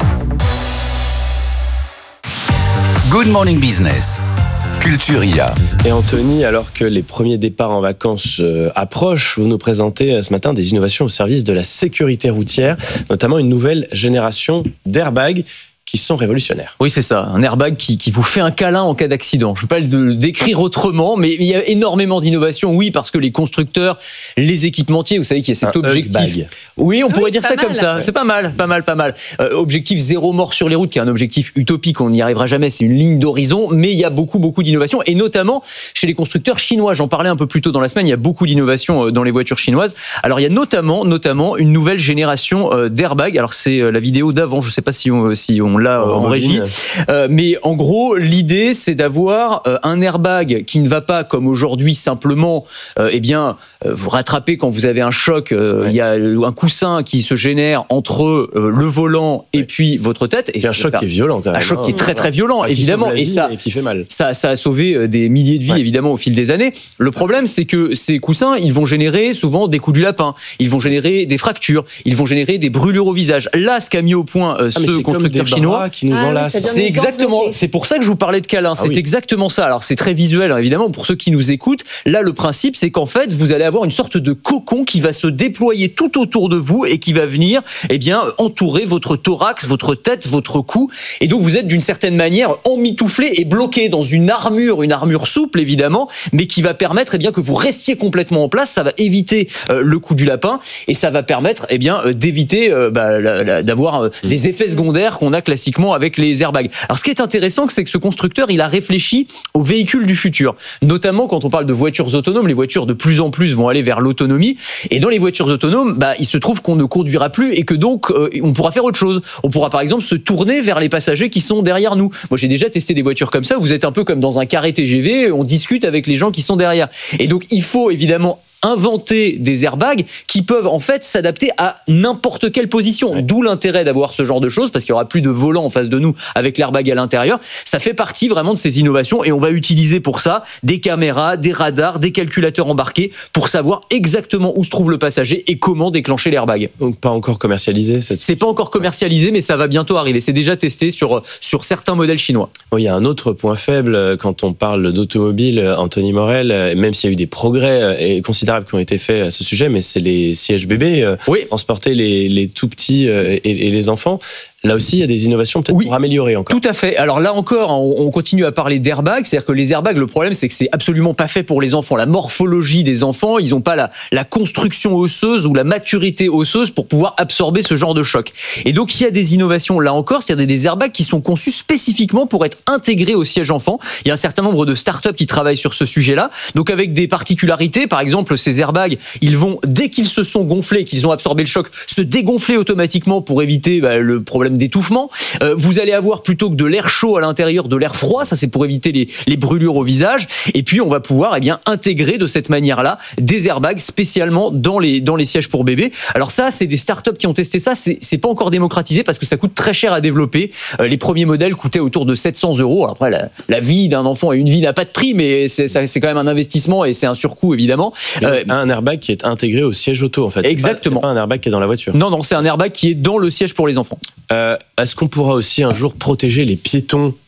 Good Morning Business. Culturia. Et Anthony, alors que les premiers départs en vacances euh, approchent, vous nous présentez euh, ce matin des innovations au service de la sécurité routière, notamment une nouvelle génération d'airbags qui sont révolutionnaires. Oui, c'est ça, un airbag qui, qui vous fait un câlin en cas d'accident. Je ne peux pas le décrire autrement, mais il y a énormément d'innovations, oui, parce que les constructeurs, les équipementiers, vous savez qu'il y a cet un objectif... Oui, on oui, pourrait dire ça mal, comme ça, ouais. C'est pas mal, pas mal, pas mal. Euh, objectif zéro mort sur les routes, qui est un objectif utopique, on n'y arrivera jamais, c'est une ligne d'horizon, mais il y a beaucoup, beaucoup d'innovations, et notamment chez les constructeurs chinois. J'en parlais un peu plus tôt dans la semaine, il y a beaucoup d'innovations dans les voitures chinoises. Alors, il y a notamment, notamment une nouvelle génération d'airbags. Alors, c'est la vidéo d'avant, je ne sais pas si on... Si on là euh, en régie. Euh, mais en gros, l'idée, c'est d'avoir euh, un airbag qui ne va pas, comme aujourd'hui, simplement euh, eh bien, euh, vous rattraper quand vous avez un choc. Euh, il ouais. y a un coussin qui se génère entre euh, le volant et ouais. puis votre tête. Et c'est un choc pas... qui est violent, quand même. Un choc hein, qui est très, très violent, ah, évidemment. Et ça, et qui fait mal. Ça, ça a sauvé des milliers de vies, ouais. évidemment, au fil des années. Le problème, c'est que ces coussins, ils vont générer souvent des coups du lapin. Ils vont générer des fractures. Ils vont générer des brûlures au visage. Là, ce qu'a mis au point euh, ah, ce constructeur chinois, qui nous ah, c'est exactement, c'est pour ça que je vous parlais de câlin. Ah, c'est oui. exactement ça. Alors c'est très visuel, hein, évidemment, pour ceux qui nous écoutent. Là, le principe, c'est qu'en fait, vous allez avoir une sorte de cocon qui va se déployer tout autour de vous et qui va venir, eh bien, entourer votre thorax, votre tête, votre cou. Et donc, vous êtes d'une certaine manière emmitouflé et bloqué dans une armure, une armure souple, évidemment, mais qui va permettre, eh bien, que vous restiez complètement en place. Ça va éviter euh, le coup du lapin et ça va permettre, eh bien, euh, d'éviter euh, bah, la, la, d'avoir euh, mmh. des effets secondaires qu'on a classiquement avec les airbags. Alors, ce qui est intéressant, c'est que ce constructeur, il a réfléchi aux véhicules du futur. Notamment, quand on parle de voitures autonomes, les voitures de plus en plus vont aller vers l'autonomie. Et dans les voitures autonomes, bah, il se trouve qu'on ne conduira plus et que donc, euh, on pourra faire autre chose. On pourra, par exemple, se tourner vers les passagers qui sont derrière nous. Moi, j'ai déjà testé des voitures comme ça. Vous êtes un peu comme dans un carré T G V. On discute avec les gens qui sont derrière. Et donc, il faut évidemment inventer des airbags qui peuvent en fait s'adapter à n'importe quelle position. Ouais. D'où l'intérêt d'avoir ce genre de choses, parce qu'il n'y aura plus de volant en face de nous avec l'airbag à l'intérieur. Ça fait partie vraiment de ces innovations et on va utiliser pour ça des caméras, des radars, des calculateurs embarqués pour savoir exactement où se trouve le passager et comment déclencher l'airbag. Donc pas encore commercialisé cette... C'est pas encore commercialisé, mais ça va bientôt arriver. C'est déjà testé sur, sur certains modèles chinois. Bon, il y a un autre point faible quand on parle d'automobile, Anthony Morel, même s'il y a eu des progrès et considérables qui ont été faits à ce sujet, mais c'est les sièges bébés, euh, oui. transporter les, les tout petits euh, et, et les enfants. Là aussi, il y a des innovations peut-être oui, pour améliorer encore. Tout à fait. Alors là encore, on continue à parler d'airbags. C'est-à-dire que les airbags, le problème, c'est que c'est absolument pas fait pour les enfants. La morphologie des enfants, ils n'ont pas la, la construction osseuse ou la maturité osseuse pour pouvoir absorber ce genre de choc. Et donc, il y a des innovations là encore. C'est-à-dire des airbags qui sont conçus spécifiquement pour être intégrés au siège enfant. Il y a un certain nombre de startups qui travaillent sur ce sujet-là. Donc, avec des particularités. Par exemple, ces airbags, ils vont, dès qu'ils se sont gonflés, qu'ils ont absorbé le choc, se dégonfler automatiquement pour éviter bah, le problème d'étouffement. Euh, vous allez avoir plutôt que de l'air chaud à l'intérieur, de l'air froid. Ça, c'est pour éviter les, les brûlures au visage. Et puis, on va pouvoir eh bien, intégrer de cette manière-là des airbags spécialement dans les, dans les sièges pour bébés. Alors ça, c'est des startups qui ont testé ça. C'est, c'est pas encore démocratisé parce que ça coûte très cher à développer. Euh, les premiers modèles coûtaient autour de sept cents euros. Alors après, la, la vie d'un enfant et une vie n'a pas de prix, mais c'est, ça, c'est quand même un investissement et c'est un surcoût, évidemment. Euh, un airbag qui est intégré au siège auto, en fait. Exactement. C'est pas, c'est pas un airbag qui est dans la voiture. Non, non, c'est un airbag qui est dans le siège pour les enfants. Euh, est-ce qu'on pourra aussi un jour protéger les piétons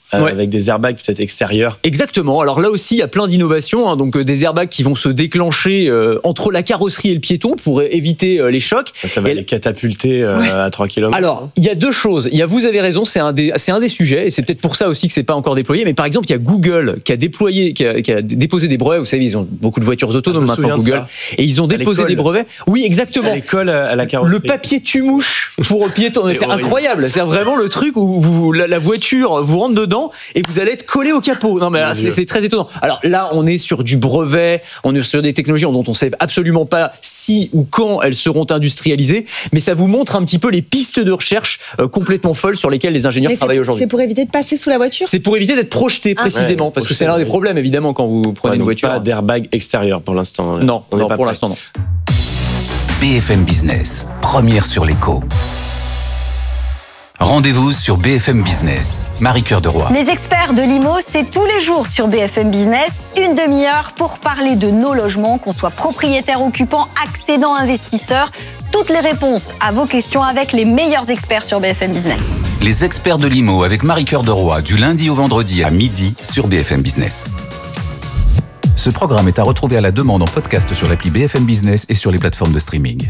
euh, Ouais. avec des airbags peut-être extérieurs. Exactement. Alors là aussi, il y a plein d'innovations. Hein. Donc euh, des airbags qui vont se déclencher euh, entre la carrosserie et le piéton pour euh, éviter euh, les chocs. Ça, ça va Et les catapulter euh, Ouais. à trois kilomètres. Alors, il y a deux choses. Il y a, vous avez raison, c'est un des, c'est un des sujets, et c'est peut-être pour ça aussi que c'est pas encore déployé. Mais par exemple, il y a Google qui a déployé, qui a, qui a déposé des brevets. Vous savez, ils ont beaucoup de voitures autonomes Ah, je me maintenant, souviens de Google, et ils ont À déposé l'école. des brevets. Oui, exactement. À l'école, à la carrosserie. Le papier tue-mouche pour le piéton. C'est C'est horrible. incroyable. C'est vraiment le truc où vous, la, la voiture vous rentre dedans et vous allez être collé au capot. Non, mais là, c'est, c'est très étonnant. Alors là, on est sur du brevet, on est sur des technologies dont on sait absolument pas si ou quand elles seront industrialisées, mais ça vous montre un petit peu les pistes de recherche euh, complètement folles sur lesquelles les ingénieurs Mais travaillent c'est, aujourd'hui. c'est pour éviter de passer sous la voiture. C'est pour éviter d'être projeté Ah. précisément, Ouais, parce que projeté, c'est l'un des oui. problèmes évidemment quand vous prenez Ouais, une donc voiture. pas d'airbag extérieur pour l'instant. Non, On n'est non pas pour prêt. l'instant non. B F M Business, première sur l'écho. Rendez-vous sur B F M Business. Marie-Cœur de Roy. Les experts de l'I M O, c'est tous les jours sur B F M Business, une demi-heure pour parler de nos logements, qu'on soit propriétaire, occupant, accédant, investisseur. Toutes les réponses à vos questions avec les meilleurs experts sur B F M Business. Les experts de l'I M O avec Marie-Cœur de Roy du lundi au vendredi à midi sur B F M Business. Ce programme est à retrouver à la demande en podcast sur l'appli B F M Business et sur les plateformes de streaming.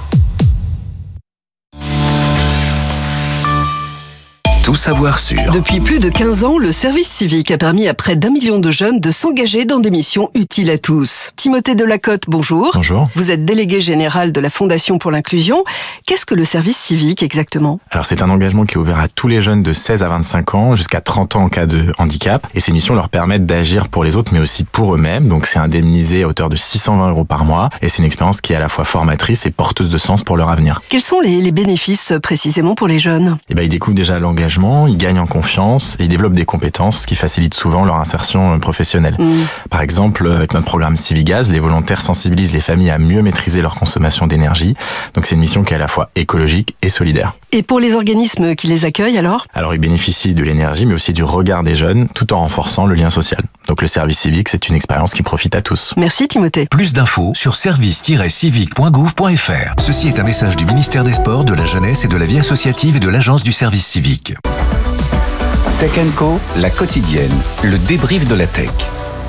Tout savoir sur. Depuis plus de quinze ans, le service civique a permis à près d'un million de jeunes de s'engager dans des missions utiles à tous. Timothée Delacote, bonjour. Bonjour. Vous êtes délégué général de la Fondation pour l'inclusion. Qu'est-ce que le service civique exactement ? Alors c'est un engagement qui est ouvert à tous les jeunes de seize à vingt-cinq ans, jusqu'à trente ans en cas de handicap. Et ces missions leur permettent d'agir pour les autres, mais aussi pour eux-mêmes. Donc c'est indemnisé à hauteur de six cent vingt euros par mois. Et c'est une expérience qui est à la fois formatrice et porteuse de sens pour leur avenir. Quels sont les, les bénéfices précisément pour les jeunes ? Et ben, ils découvrent déjà l'engagement, ils gagnent en confiance et ils développent des compétences qui facilitent souvent leur insertion professionnelle. Mmh. Par exemple, avec notre programme Civigaz, les volontaires sensibilisent les familles à mieux maîtriser leur consommation d'énergie. Donc c'est une mission qui est à la fois écologique et solidaire. Et pour les organismes qui les accueillent alors ? Alors ils bénéficient de l'énergie mais aussi du regard des jeunes tout en renforçant le lien social. Donc le service civique, c'est une expérience qui profite à tous. Merci Timothée. Plus d'infos sur service tiret civique point gouv point f r. Ceci est un message du ministère des Sports, de la Jeunesse et de la Vie associative et de l'Agence du service civique. Tech and Co, la quotidienne, le débrief de la tech.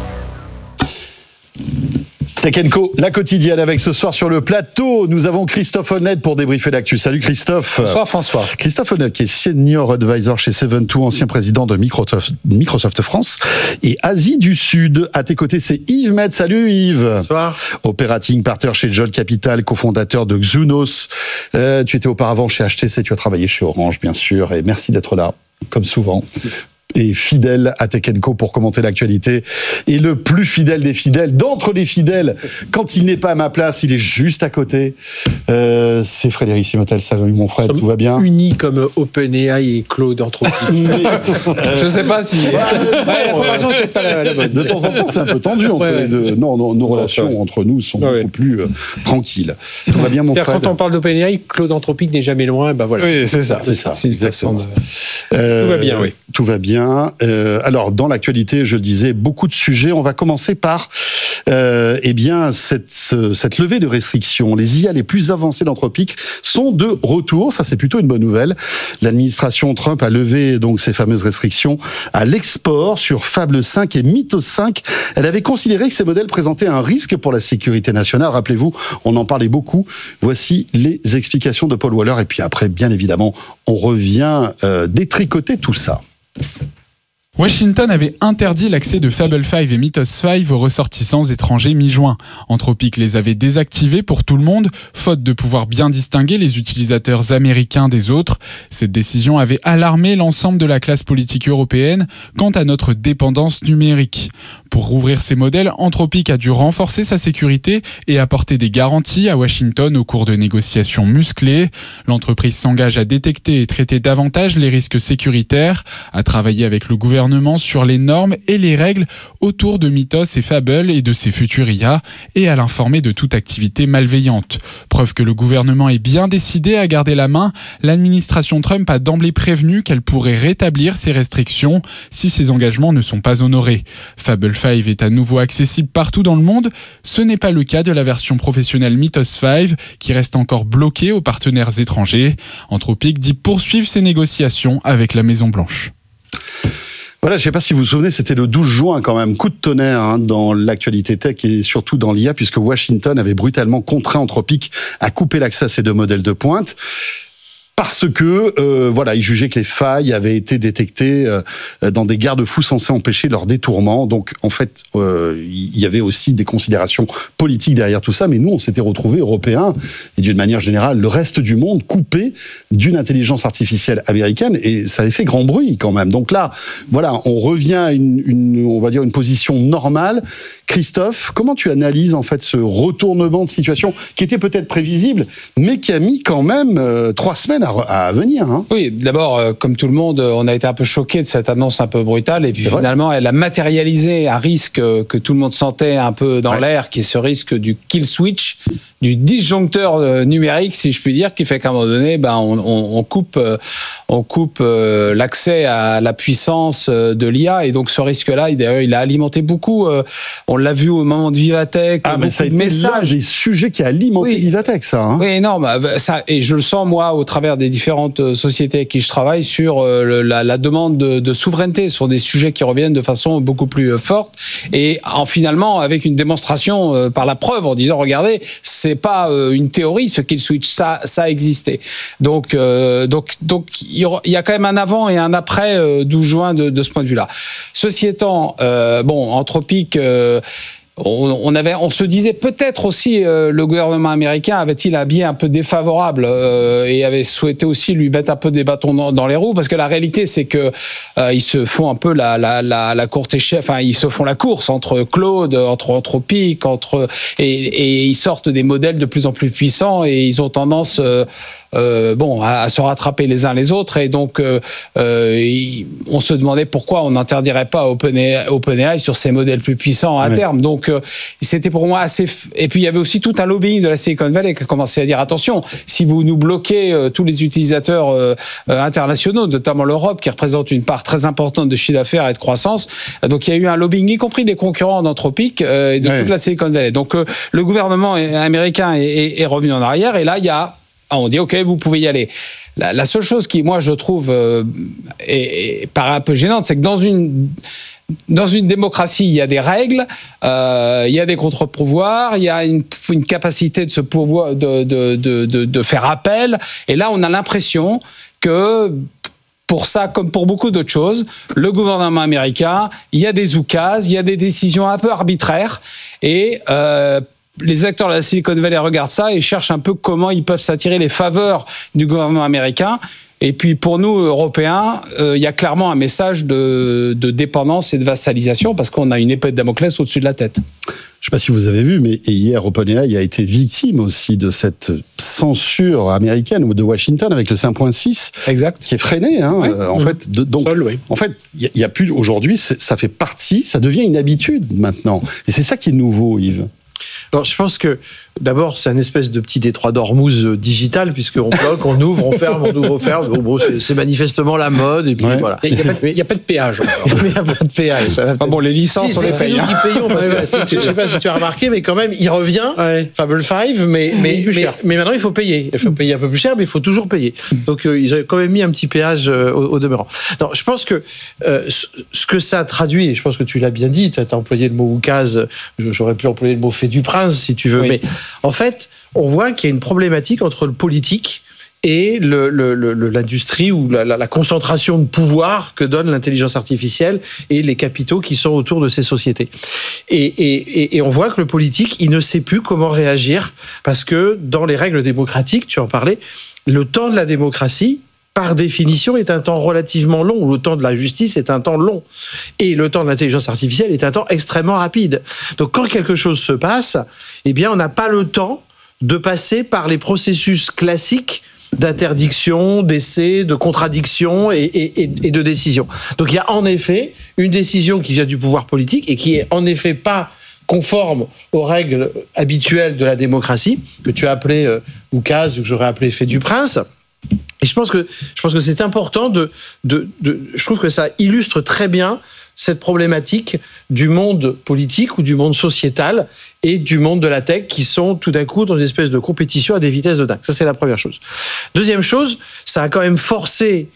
Tech and Co, la quotidienne avec ce soir sur le plateau. Nous avons Christophe Honnête pour débriefer l'actu. Salut Christophe. Bonsoir François. Christophe Honnête qui est senior advisor chez Seven Two, ancien président de Microsoft, Microsoft France et Asie du Sud. À tes côtés, c'est Yves Met. Salut Yves. Bonsoir. Operating partner chez John Capital, cofondateur de Xunos. Euh, tu étais auparavant chez H T C, tu as travaillé chez Orange bien sûr et merci d'être là, comme souvent. Et fidèle à Tech and Co pour commenter l'actualité. Et le plus fidèle des fidèles, d'entre les fidèles, quand il n'est pas à ma place, il est juste à côté. Euh, c'est Frédéric Simotel. Salut mon frère, tout va bien ? Unis comme OpenAI et Claude Anthropique. Je ne sais pas si. Ouais, la comparaison n'est peut-être pas la, la bonne. De temps en temps, c'est un peu tendu entre Ouais, les deux. Non, non, nos relations ouais. entre nous sont ouais. beaucoup plus euh, tranquilles. Tout va bien, mon frère. Quand on parle d'OpenAI, Claude Anthropique n'est jamais loin. Ben voilà. Oui, c'est ça. C'est ça. C'est exactement. De... Euh, tout va bien, oui. Tout va bien. Euh, alors, dans l'actualité, je le disais, beaucoup de sujets. On va commencer par euh, eh bien, cette, cette levée de restrictions. Les I A les plus avancées d'Anthropique sont de retour. Ça, c'est plutôt une bonne nouvelle. L'administration Trump a levé donc ces fameuses restrictions à l'export sur Fable cinq et Mythos cinq. Elle avait considéré que ces modèles présentaient un risque pour la sécurité nationale. Rappelez-vous, on en parlait beaucoup. Voici les explications de Paul Waller. Et puis après, bien évidemment, on revient euh, détricoter tout ça. Washington avait interdit l'accès de Fable cinq et Mythos cinq aux ressortissants étrangers mi-juin. Anthropic les avait désactivés pour tout le monde, faute de pouvoir bien distinguer les utilisateurs américains des autres. Cette décision avait alarmé l'ensemble de la classe politique européenne quant à notre dépendance numérique. Pour rouvrir ces modèles, Anthropic a dû renforcer sa sécurité et apporter des garanties à Washington au cours de négociations musclées. L'entreprise s'engage à détecter et traiter davantage les risques sécuritaires, à travailler avec le gouvernement sur les normes et les règles autour de Mythos et Fable et de ses futurs I A et à l'informer de toute activité malveillante. Preuve que le gouvernement est bien décidé à garder la main, l'administration Trump a d'emblée prévenu qu'elle pourrait rétablir ces restrictions si ses engagements ne sont pas honorés. Fable cinq est à nouveau accessible partout dans le monde. Ce n'est pas le cas de la version professionnelle Mythos cinq qui reste encore bloquée aux partenaires étrangers. Anthropic dit poursuivre ses négociations avec la Maison Blanche. Voilà, je ne sais pas si vous vous souvenez, c'était le douze juin quand même, coup de tonnerre hein, dans l'actualité tech et surtout dans l'I A, puisque Washington avait brutalement contraint Anthropic à couper l'accès à ces deux modèles de pointe. Parce que euh, voilà, ils jugeaient que les failles avaient été détectées euh, dans des garde-fous censés empêcher leur détournement. Donc en fait, euh, il y avait aussi des considérations politiques derrière tout ça. Mais nous, on s'était retrouvés Européens et d'une manière générale, le reste du monde coupé d'une intelligence artificielle américaine, et ça avait fait grand bruit quand même. Donc là, voilà, on revient à une, une on va dire une position normale. Christophe, comment tu analyses en fait ce retournement de situation qui était peut-être prévisible, mais qui a mis quand même euh, trois semaines à, à venir hein. Oui, d'abord, euh, comme tout le monde, on a été un peu choqués de cette annonce un peu brutale, et puis C'est finalement, vrai. elle a matérialisé un risque que tout le monde sentait un peu dans ouais. l'air, qui est ce risque du kill switch, du disjoncteur numérique, si je puis dire, qui fait qu'à un moment donné, ben, on, on, on coupe, on coupe euh, l'accès à la puissance de l'I A, et donc ce risque-là, d'ailleurs, il a alimenté beaucoup. Euh, on l'a vu au moment de Vivatech. Ah, mais ça a été messages. des sujets qui a alimenté oui. Vivatech, ça. Hein. Oui, non, bah, ça, et je le sens moi au travers des différentes sociétés avec qui je travaille sur euh, le, la, la demande de, de souveraineté sur des sujets qui reviennent de façon beaucoup plus euh, forte, et en finalement avec une démonstration euh, par la preuve en disant regardez, c'est pas euh, une théorie ce kill switch, ça ça a existé. Donc euh, donc donc il y, y a quand même un avant et un après euh, douze juin de, de ce point de vue-là. Ceci étant, euh, bon, Anthropic. Euh, On, on avait, on se disait peut-être aussi euh, le gouvernement américain avait-il un biais un peu défavorable euh, et avait souhaité aussi lui mettre un peu des bâtons dans, dans les roues, parce que la réalité c'est que euh, ils se font un peu la la la, la courte échelle, enfin ils se font la course entre Claude, entre Anthropic, entre et, et ils sortent des modèles de plus en plus puissants, et ils ont tendance euh, Euh, bon, à, à se rattraper les uns les autres, et donc euh, euh, on se demandait pourquoi on n'interdirait pas OpenAI, OpenAI sur ces modèles plus puissants à ouais. terme. Donc euh, c'était pour moi assez. F... Et puis il y avait aussi tout un lobbying de la Silicon Valley qui a commencé à dire attention, si vous nous bloquez euh, tous les utilisateurs euh, euh, internationaux, notamment l'Europe qui représente une part très importante de chiffre d'affaires et de croissance. Euh, donc il y a eu un lobbying, y compris des concurrents d'Anthropic euh, et de ouais. toute la Silicon Valley. Donc euh, le gouvernement américain est, est, est revenu en arrière, et là il y a on dit ok, vous pouvez y aller. La, la seule chose qui, moi, je trouve euh, est, est paraît un peu gênante, c'est que dans une dans une démocratie, il y a des règles, euh, il y a des contre-pouvoirs, il y a une, une capacité de se pouvoir de, de de de de faire appel. Et là, on a l'impression que pour ça, comme pour beaucoup d'autres choses, le gouvernement américain, il y a des oukases, il y a des décisions un peu arbitraires, et euh, les acteurs de la Silicon Valley regardent ça et cherchent un peu comment ils peuvent s'attirer les faveurs du gouvernement américain. Et puis pour nous, Européens, euh, il y a clairement un message de, de dépendance et de vassalisation, parce qu'on a une épée de Damoclès au-dessus de la tête. Je ne sais pas si vous avez vu, mais hier, OpenAI a été victime aussi de cette censure américaine ou de Washington avec le cinq point six, exact, qui est freiné. Hein, oui. euh, en, mmh. fait, de, donc, Seul, oui. en fait, il y, y a plus aujourd'hui, ça fait partie, ça devient une habitude maintenant. Et c'est ça qui est nouveau, Yves. Alors, je pense que d'abord, c'est un espèce de petit détroit d'Ormuz digital, puisqu'on bloque, on ouvre, on ferme, on ouvre, on ferme. Bon, bon, c'est, c'est manifestement la mode, et puis ouais. voilà. Il n'y a, a pas de péage. Il n'y a pas de péage. Ça va ah bon, les licences, si, on les paye. C'est nous qui payons, parce que, je ne sais pas si tu as remarqué, mais quand même, il revient, ouais. Fable cinq, mais, mais, mais, mais maintenant, il faut payer. Il faut payer un peu plus cher, mais il faut toujours payer. Donc, euh, ils ont quand même mis un petit péage euh, au, au demeurant. Non, je pense que euh, ce que ça traduit, et je pense que tu l'as bien dit, tu as employé le mot oukase, j'aurais pu employer le mot fait du prince, si tu veux, oui. mais en fait, on voit qu'il y a une problématique entre le politique et le, le, le, l'industrie ou la, la, la concentration de pouvoir que donne l'intelligence artificielle et les capitaux qui sont autour de ces sociétés. Et, et, et on voit que le politique, il ne sait plus comment réagir, parce que dans les règles démocratiques, tu en parlais, le temps de la démocratie, par définition, est un temps relativement long. Le temps de la justice est un temps long. Et le temps de l'intelligence artificielle est un temps extrêmement rapide. Donc, quand quelque chose se passe, eh bien, on n'a pas le temps de passer par les processus classiques d'interdiction, d'essai, de contradiction et, et, et de décision. Donc, il y a en effet une décision qui vient du pouvoir politique et qui est en effet pas conforme aux règles habituelles de la démocratie, que tu as appelé euh, oukase, ou que j'aurais appelé fait du prince. Et je pense que je pense que c'est important de, de de je trouve que ça illustre très bien cette problématique du monde politique ou du monde sociétal et du monde de la tech, qui sont tout d'un coup dans une espèce de compétition à des vitesses de dingue. Ça, c'est la première chose. Deuxième chose, ça a quand même forcé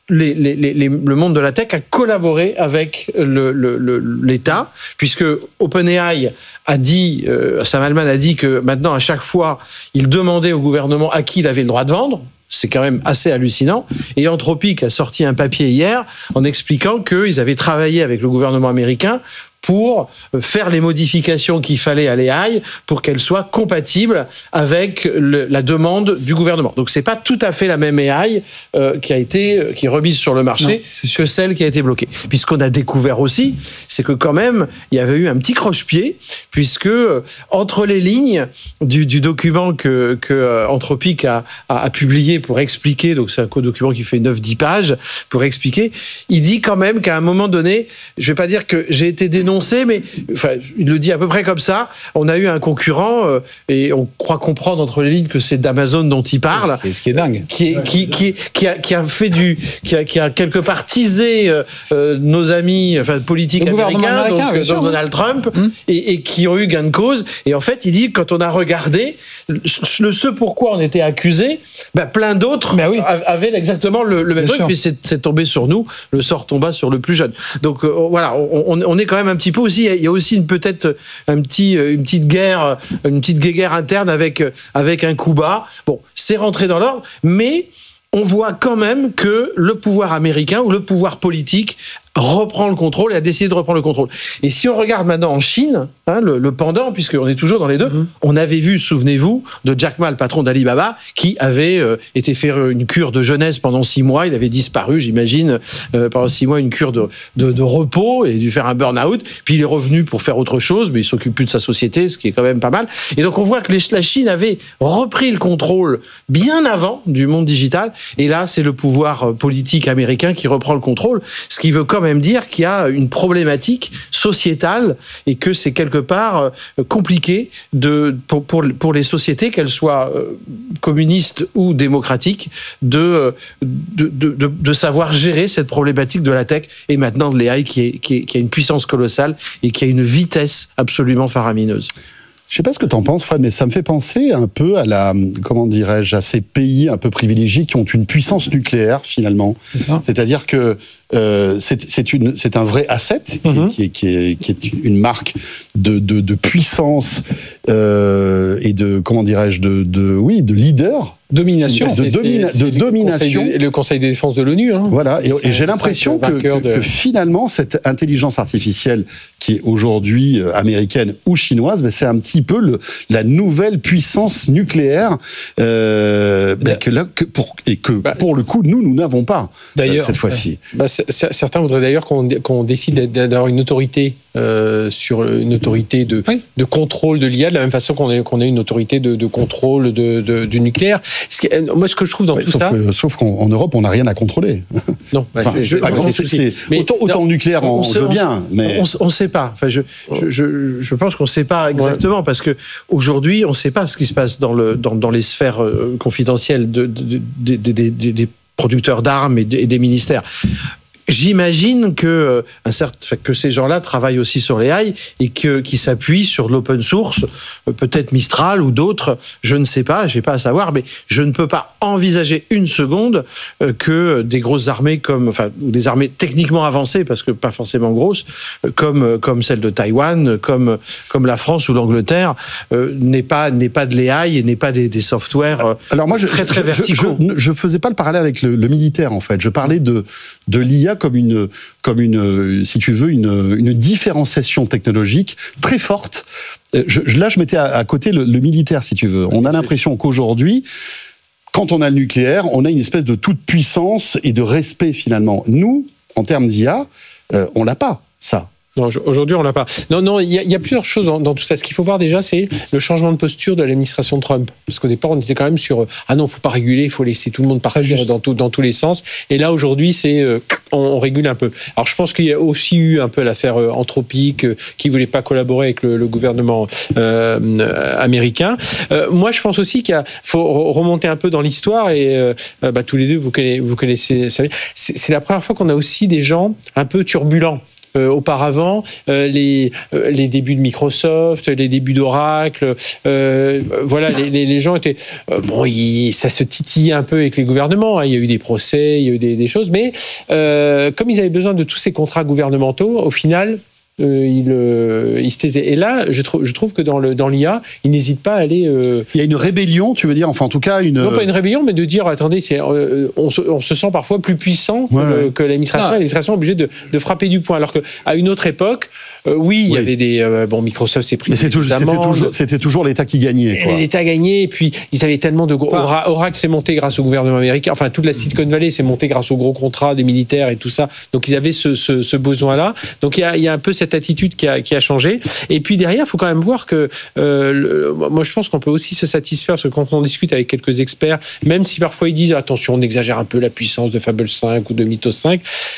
Les, les, les, le monde de la tech a collaboré avec le, le, le, l'État, puisque OpenAI a dit, euh, Sam Altman a dit que maintenant, à chaque fois, il demandait au gouvernement à qui il avait le droit de vendre. C'est quand même assez hallucinant. Et Anthropic a sorti un papier hier en expliquant qu'ils avaient travaillé avec le gouvernement américain pour faire les modifications qu'il fallait à l'A I pour qu'elle soit compatible avec le, la demande du gouvernement. Donc c'est pas tout à fait la même A I euh, qui a été qui est remise sur le marché non, que celle qui a été bloquée. Puis ce qu'on a découvert aussi, c'est que quand même il y avait eu un petit croche-pied puisque euh, entre les lignes du, du document que, que euh, Anthropic a, a, a publié pour expliquer, donc c'est un co-document qui fait neuf dix pages pour expliquer, il dit quand même qu'à un moment donné, je vais pas dire que j'ai été dénoncé, mais enfin, il le dit à peu près comme ça. On a eu un concurrent euh, et on croit comprendre entre les lignes que c'est d'Amazon dont il parle. C'est ce qui est dingue. Qui, qui, qui, qui, a, qui a fait du, qui a, qui a quelque part teasé euh, euh, nos amis, enfin politiques américains, américain, donc, donc Donald Trump, mmh. et, et qui ont eu gain de cause. Et en fait, il dit quand on a regardé le, ce pourquoi on était accusé, ben, plein d'autres ben oui. avaient exactement le, le même truc. Puis c'est, c'est tombé sur nous. Le sort tomba sur le plus jeune. Donc euh, voilà, on, on est quand même un petit peu aussi, il y a aussi une, peut-être un petit, une petite guerre, une petite guéguerre interne avec, avec un coup bas. Bon, c'est rentré dans l'ordre, mais on voit quand même que le pouvoir américain ou le pouvoir politique reprend le contrôle et a décidé de reprendre le contrôle. Et si on regarde maintenant en Chine, hein, le, le pendant, puisqu'on est toujours dans les deux, mmh. on avait vu, souvenez-vous, de Jack Ma, le patron d'Alibaba, qui avait euh, été faire une cure de jeunesse pendant six mois. Il avait disparu, j'imagine, euh, pendant six mois, une cure de, de, de repos, et dû faire un burn-out. Puis il est revenu pour faire autre chose, mais il s'occupe plus de sa société, ce qui est quand même pas mal. Et donc on voit que les, la Chine avait repris le contrôle bien avant du monde digital. Et là, c'est le pouvoir politique américain qui reprend le contrôle, ce qui veut quand même même dire qu'il y a une problématique sociétale et que c'est quelque part compliqué de, pour, pour, pour les sociétés, qu'elles soient communistes ou démocratiques, de, de, de, de, de savoir gérer cette problématique de la tech et maintenant de l'A I qui, est, qui, est, qui a une puissance colossale et qui a une vitesse absolument faramineuse. Je sais pas ce que tu en penses, Fred, mais ça me fait penser un peu à la, comment dirais-je, à ces pays un peu privilégiés qui ont une puissance nucléaire finalement. C'est ça. C'est-à-dire que euh, c'est, c'est, une, c'est un vrai asset mm-hmm. qui, est, qui, est, qui est une marque de, de, de puissance euh, et de, comment dirais-je, de, de, oui, de leader. Domination. De, domina- c'est, c'est de domination. Le Conseil, de, le Conseil de défense de l'ONU. Hein. Voilà, et, et j'ai l'impression que, que, de... que finalement, cette intelligence artificielle qui est aujourd'hui américaine ou chinoise, ben c'est un petit peu le, la nouvelle puissance nucléaire euh, ben que là, que pour, et que bah, pour le coup, nous, nous n'avons pas euh, cette fois-ci. Bah, certains voudraient d'ailleurs qu'on, qu'on décide d'avoir une autorité euh, sur une autorité de, oui. de contrôle de l'I A, de la même façon qu'on a, qu'on a une autorité de, de contrôle de, de, du nucléaire. Ce qui, moi, ce que je trouve dans ouais, tout sauf ça... Que, sauf qu'en Europe, on n'a rien à contrôler. Non, bah, enfin, c'est, pas grand, c'est, c'est, mais autant, autant non, nucléaire, on, on sait bien, mais... On ne sait pas. Enfin, je, je, je, je pense qu'on ne sait pas exactement, ouais. parce qu'aujourd'hui, on ne sait pas ce qui se passe dans, le, dans, dans les sphères euh, confidentielles de, de, de, de, de, de, des producteurs d'armes et, de, et des ministères. J'imagine que, un certain, que ces gens-là travaillent aussi sur les A I et que, qui s'appuient sur l'open source, peut-être Mistral ou d'autres, je ne sais pas, je n'ai pas à savoir, mais je ne peux pas envisager une seconde que des grosses armées comme, enfin, ou des armées techniquement avancées, parce que pas forcément grosses, comme, comme celle de Taïwan, comme, comme la France ou l'Angleterre, euh, n'aient pas, n'aient pas de l'A I et n'aient pas des, des softwares euh, Alors moi, je, très, très je, verticaux. Je, je, je faisais pas le parallèle avec le, le militaire, en fait. Je parlais de, de l'I A comme une, comme une, si tu veux, une, une différenciation technologique très forte. Je, là, je mettais à, à côté le, le militaire, si tu veux. On a l'impression qu'aujourd'hui, quand on a le nucléaire, on a une espèce de toute puissance et de respect finalement. Nous, en termes d'I A, euh, on l'a pas, ça. Non, aujourd'hui, on l'a pas. Non, non, il y, y a plusieurs choses dans, dans tout ça. Ce qu'il faut voir déjà, c'est le changement de posture de l'administration Trump. Parce qu'au départ, on était quand même sur ah non, faut pas réguler, il faut laisser tout le monde partir dans, tout, dans tous les sens. Et là, aujourd'hui, c'est euh, on, on régule un peu. Alors, je pense qu'il y a aussi eu un peu l'affaire euh, Anthropic, euh, qui voulait pas collaborer avec le, le gouvernement euh, américain. Euh, moi, je pense aussi qu'il faut remonter un peu dans l'histoire. Et euh, bah, tous les deux, vous connaissez, vous connaissez ça. C'est, c'est la première fois qu'on a aussi des gens un peu turbulents. euh, auparavant, euh, les, euh, les débuts de Microsoft, les débuts d'Oracle, euh, voilà, les, les, les gens étaient... Euh, bon, ils, ça se titillait un peu avec les gouvernements, hein, il y a eu des procès, il y a eu des, des choses, mais euh, comme ils avaient besoin de tous ces contrats gouvernementaux, au final... Euh, il, euh, il se taisait. Et là, je, trou- je trouve que dans, le, dans l'I A, il n'hésite pas à aller... Euh... Il y a une rébellion, tu veux dire, enfin en tout cas une... Non, pas une rébellion, mais de dire, attendez, c'est, euh, on, se, on se sent parfois plus puissant ouais, que, ouais. que l'administration. Ah. L'administration est obligée de, de frapper du poing. Alors qu'à une autre époque, euh, oui, il oui. y avait des... Euh, bon, Microsoft s'est pris mais c'est toujours, c'était, toujours, c'était toujours l'État qui gagnait. Quoi. L'État gagnait, et puis ils avaient tellement de... Enfin, Oracle s'est monté grâce au gouvernement américain, enfin toute la Silicon Valley s'est montée grâce aux gros contrats des militaires et tout ça. Donc ils avaient ce, ce, ce besoin-là. Donc il y a, il y a un peu cette attitude qui a qui a changé. Et puis derrière, il faut quand même voir que euh, le, moi je pense qu'on peut aussi se satisfaire, parce que quand on discute avec quelques experts, même si parfois ils disent attention, on exagère un peu la puissance de Fable cinq ou de Mythos cinq,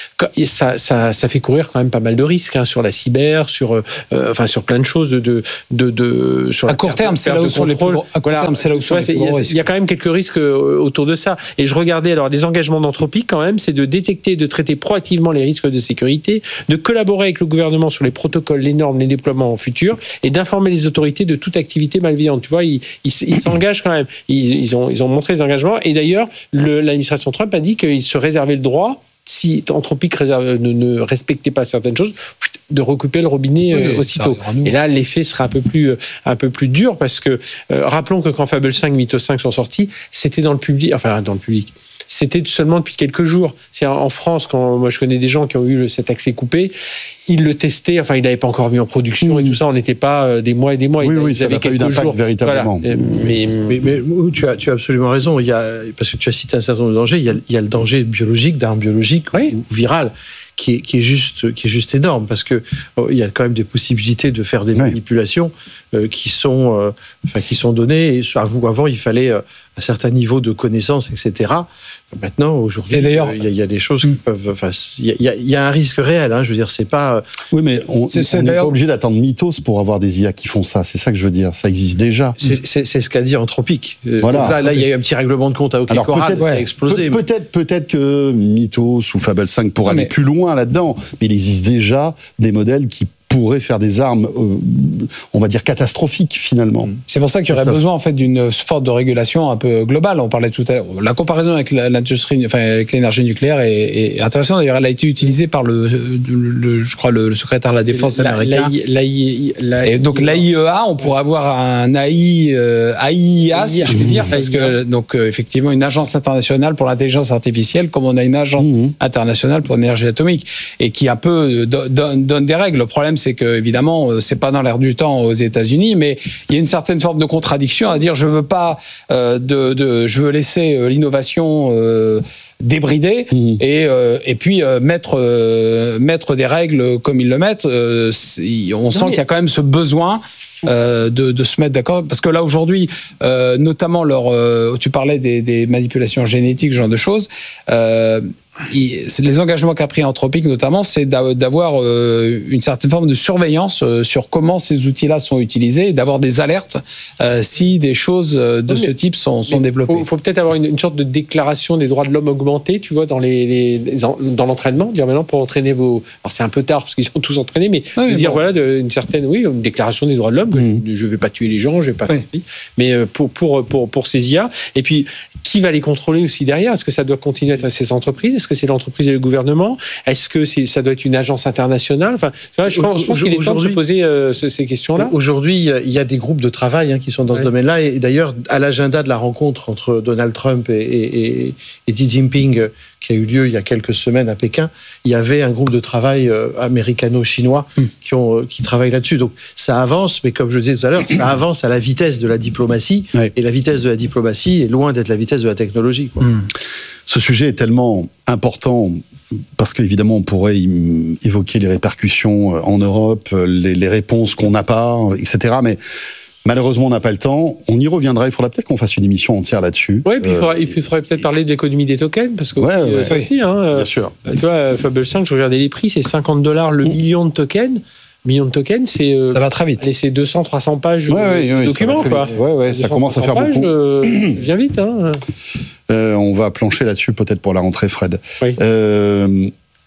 ça, ça, ça fait courir quand même pas mal de risques hein, sur la cyber, sur, euh, enfin sur plein de choses de, de, de, de sur à court terme, c'est là où sont les plus gros, à court terme, c'est là où sont les plus gros risques. Il y a quand même quelques risques autour de ça. Et je regardais alors les engagements d'Anthropic quand même, c'est de détecter, de traiter proactivement les risques de sécurité, de collaborer avec le gouvernement sur les protocoles, les normes, les déploiements futurs, et d'informer les autorités de toute activité malveillante. Tu vois, ils, ils, ils s'engagent quand même. Ils, ils, ont, ils ont montré des engagements. Et d'ailleurs, le, l'administration Trump a dit qu'ils se réservaient le droit, si Anthropic réserve, ne, ne respectait pas certaines choses, de recouper le robinet oui, euh, aussitôt. Et là, l'effet sera un peu plus, euh, un peu plus dur, parce que euh, rappelons que quand Fable cinq, Mythos cinq sont sortis, c'était dans le public, enfin dans le public. C'était seulement depuis quelques jours. C'est en France, quand moi je connais des gens qui ont eu cet accès coupé, ils le testaient, enfin ils l'avaient pas encore mis en production mmh. et tout ça, on n'était pas des mois et des mois. Oui, ils, oui, ils ça n'a pas eu d'impact jours. Véritablement. Voilà. Mais, mais, mais, mais tu, as, tu as absolument raison, il y a, parce que tu as cité un certain nombre de dangers, il y a, il y a le danger biologique, d'armes biologiques oui. ou virales. Qui est, qui est juste, qui est juste énorme, parce que oh, il y a quand même des possibilités de faire des oui. manipulations euh, qui sont, euh, enfin, qui sont données. Et avant, avant, il fallait euh, un certain niveau de connaissance, et cetera. Maintenant, aujourd'hui, il euh, y, y a des choses qui peuvent. Enfin, il y, y, y a un risque réel. Hein, je veux dire, c'est pas. Oui, mais on n'est pas obligé d'attendre Mythos pour avoir des I A qui font ça. C'est ça que je veux dire. Ça existe déjà. C'est, c'est, c'est ce qu'a dit Anthropic. Voilà. Donc là, là, il y a eu un petit règlement de compte à OK Corral qui a explosé. Pe- mais... Peut-être, peut-être que Mythos ou Fable cinq pourraient aller mais... plus loin là-dedans, mais il existe déjà des modèles qui pourraient faire des armes, euh, on va dire, catastrophiques, finalement. C'est pour ça qu'il y aurait besoin, en fait, d'une forte de régulation un peu globale. On parlait tout à l'heure. La comparaison avec l'industrie, enfin, avec l'énergie nucléaire est, est intéressante. D'ailleurs, elle a été utilisée par le, le, le je crois, le, le secrétaire de la Défense la, américain. La, la, la, et donc, l'A I E A, on pourrait avoir un A I, euh, A I A, si je puis dire, parce que, donc, euh, effectivement, une agence internationale pour l'intelligence artificielle, comme on a une agence mmh. internationale pour l'énergie atomique, et qui, un peu, donne, donne des règles. Le problème, c'est que évidemment c'est pas dans l'air du temps aux États-Unis, mais il y a une certaine forme de contradiction à dire je veux pas euh, de, de je veux laisser euh, l'innovation euh, débridée mmh. et euh, et puis euh, mettre euh, mettre des règles comme ils le mettent. Euh, on non, sent mais... qu'il y a quand même ce besoin. Euh, de, de se mettre d'accord, parce que là aujourd'hui, euh, notamment leur, euh, tu parlais des, des manipulations génétiques, ce genre de choses. Euh, il, les engagements qu'a pris Anthropic notamment, c'est d'avoir euh, une certaine forme de surveillance euh, sur comment ces outils-là sont utilisés, et d'avoir des alertes euh, si des choses de non, ce type sont, sont développées. Il faut, faut peut-être avoir une, une sorte de déclaration des droits de l'homme augmentée, tu vois, dans les, les, les dans l'entraînement, dire maintenant pour entraîner vos. Alors c'est un peu tard parce qu'ils sont tous entraînés, mais oui, de dire bon. voilà de, une certaine, oui, une déclaration des droits de l'homme. Mmh. Je ne vais pas tuer les gens, je vais pas oui. faire ci, mais pour pour pour pour ces I A. Et puis qui va les contrôler aussi derrière? Est-ce que ça doit continuer à être ces entreprises? Est-ce que c'est l'entreprise et le gouvernement? Est-ce que c'est, ça doit être une agence internationale? Enfin, tu vois, je pense, je pense qu'il est temps de se poser euh, ces questions-là. Aujourd'hui, il y a des groupes de travail hein, qui sont dans ouais. ce domaine-là. Et d'ailleurs, à l'agenda de la rencontre entre Donald Trump et, et, et, et Xi Jinping, qui a eu lieu il y a quelques semaines à Pékin, il y avait un groupe de travail euh, américano-chinois mm. qui, ont, euh, qui travaillent là-dessus. Donc ça avance, mais comme je le disais tout à l'heure, ça avance à la vitesse de la diplomatie. Ouais. Et la vitesse de la diplomatie est loin d'être la vitesse de la technologie. Quoi. Mm. Ce sujet est tellement important parce qu'évidemment on pourrait évoquer les répercussions en Europe, les, les réponses qu'on n'a pas, et cetera. Mais malheureusement, on n'a pas le temps. On y reviendra. Il faudra peut-être qu'on fasse une émission entière là-dessus. Oui, et puis il faudrait, euh, faudrait peut-être parler de l'économie des tokens, parce que ouais, ouais, ça ouais. aussi. Hein, bien sûr. Tu vois, Fable cinq, je regardais les prix, c'est cinquante dollars le mmh. million de tokens. Million de tokens, c'est euh, ça va très vite. C'est deux cents, trois cents pages ouais, de ouais, documents, ouais, quoi. Ouais, ouais, ça commence à faire pages, beaucoup. Euh, vient vite, hein. Euh, on va plancher là-dessus peut-être pour la rentrée, Fred. Oui. Euh,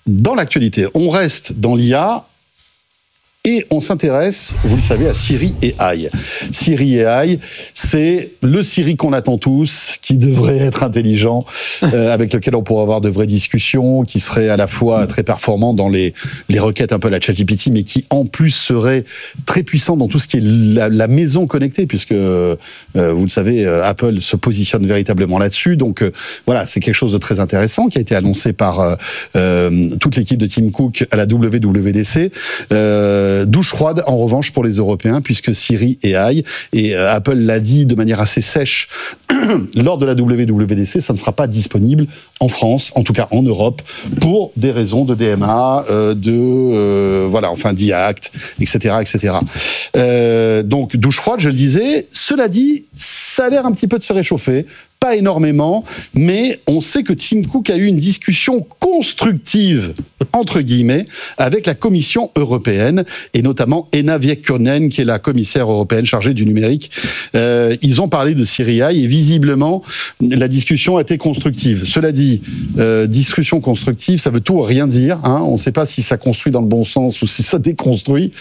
dans l'actualité, on reste dans l'I A. Et on s'intéresse, vous le savez, à Siri et A I. Siri et A I, c'est le Siri qu'on attend tous, qui devrait être intelligent, euh, avec lequel on pourrait avoir de vraies discussions, qui serait à la fois très performant dans les, les requêtes un peu à la ChatGPT, mais qui en plus serait très puissant dans tout ce qui est la, la maison connectée, puisque, euh, vous le savez, Apple se positionne véritablement là-dessus. Donc euh, voilà, c'est quelque chose de très intéressant qui a été annoncé par euh, euh, toute l'équipe de Tim Cook à la W W D C. Euh, Douche froide, en revanche, pour les Européens, puisque Siri et A I, et euh, Apple l'a dit de manière assez sèche lors de la W W D C, ça ne sera pas disponible en France, en tout cas en Europe, pour des raisons de D M A, euh, de euh, voilà, enfin d'I A Act, et cetera, et cetera. Euh, donc douche froide, je le disais. Cela dit, ça a l'air un petit peu de se réchauffer. Pas énormément, mais on sait que Tim Cook a eu une discussion constructive, entre guillemets, avec la Commission européenne, et notamment Ena Virkkunen, qui est la commissaire européenne chargée du numérique. Euh, ils ont parlé de Siri A I, et visiblement, la discussion a été constructive. Cela dit, euh, discussion constructive, ça veut tout ou rien dire. Hein. On ne sait pas si ça construit dans le bon sens ou si ça déconstruit.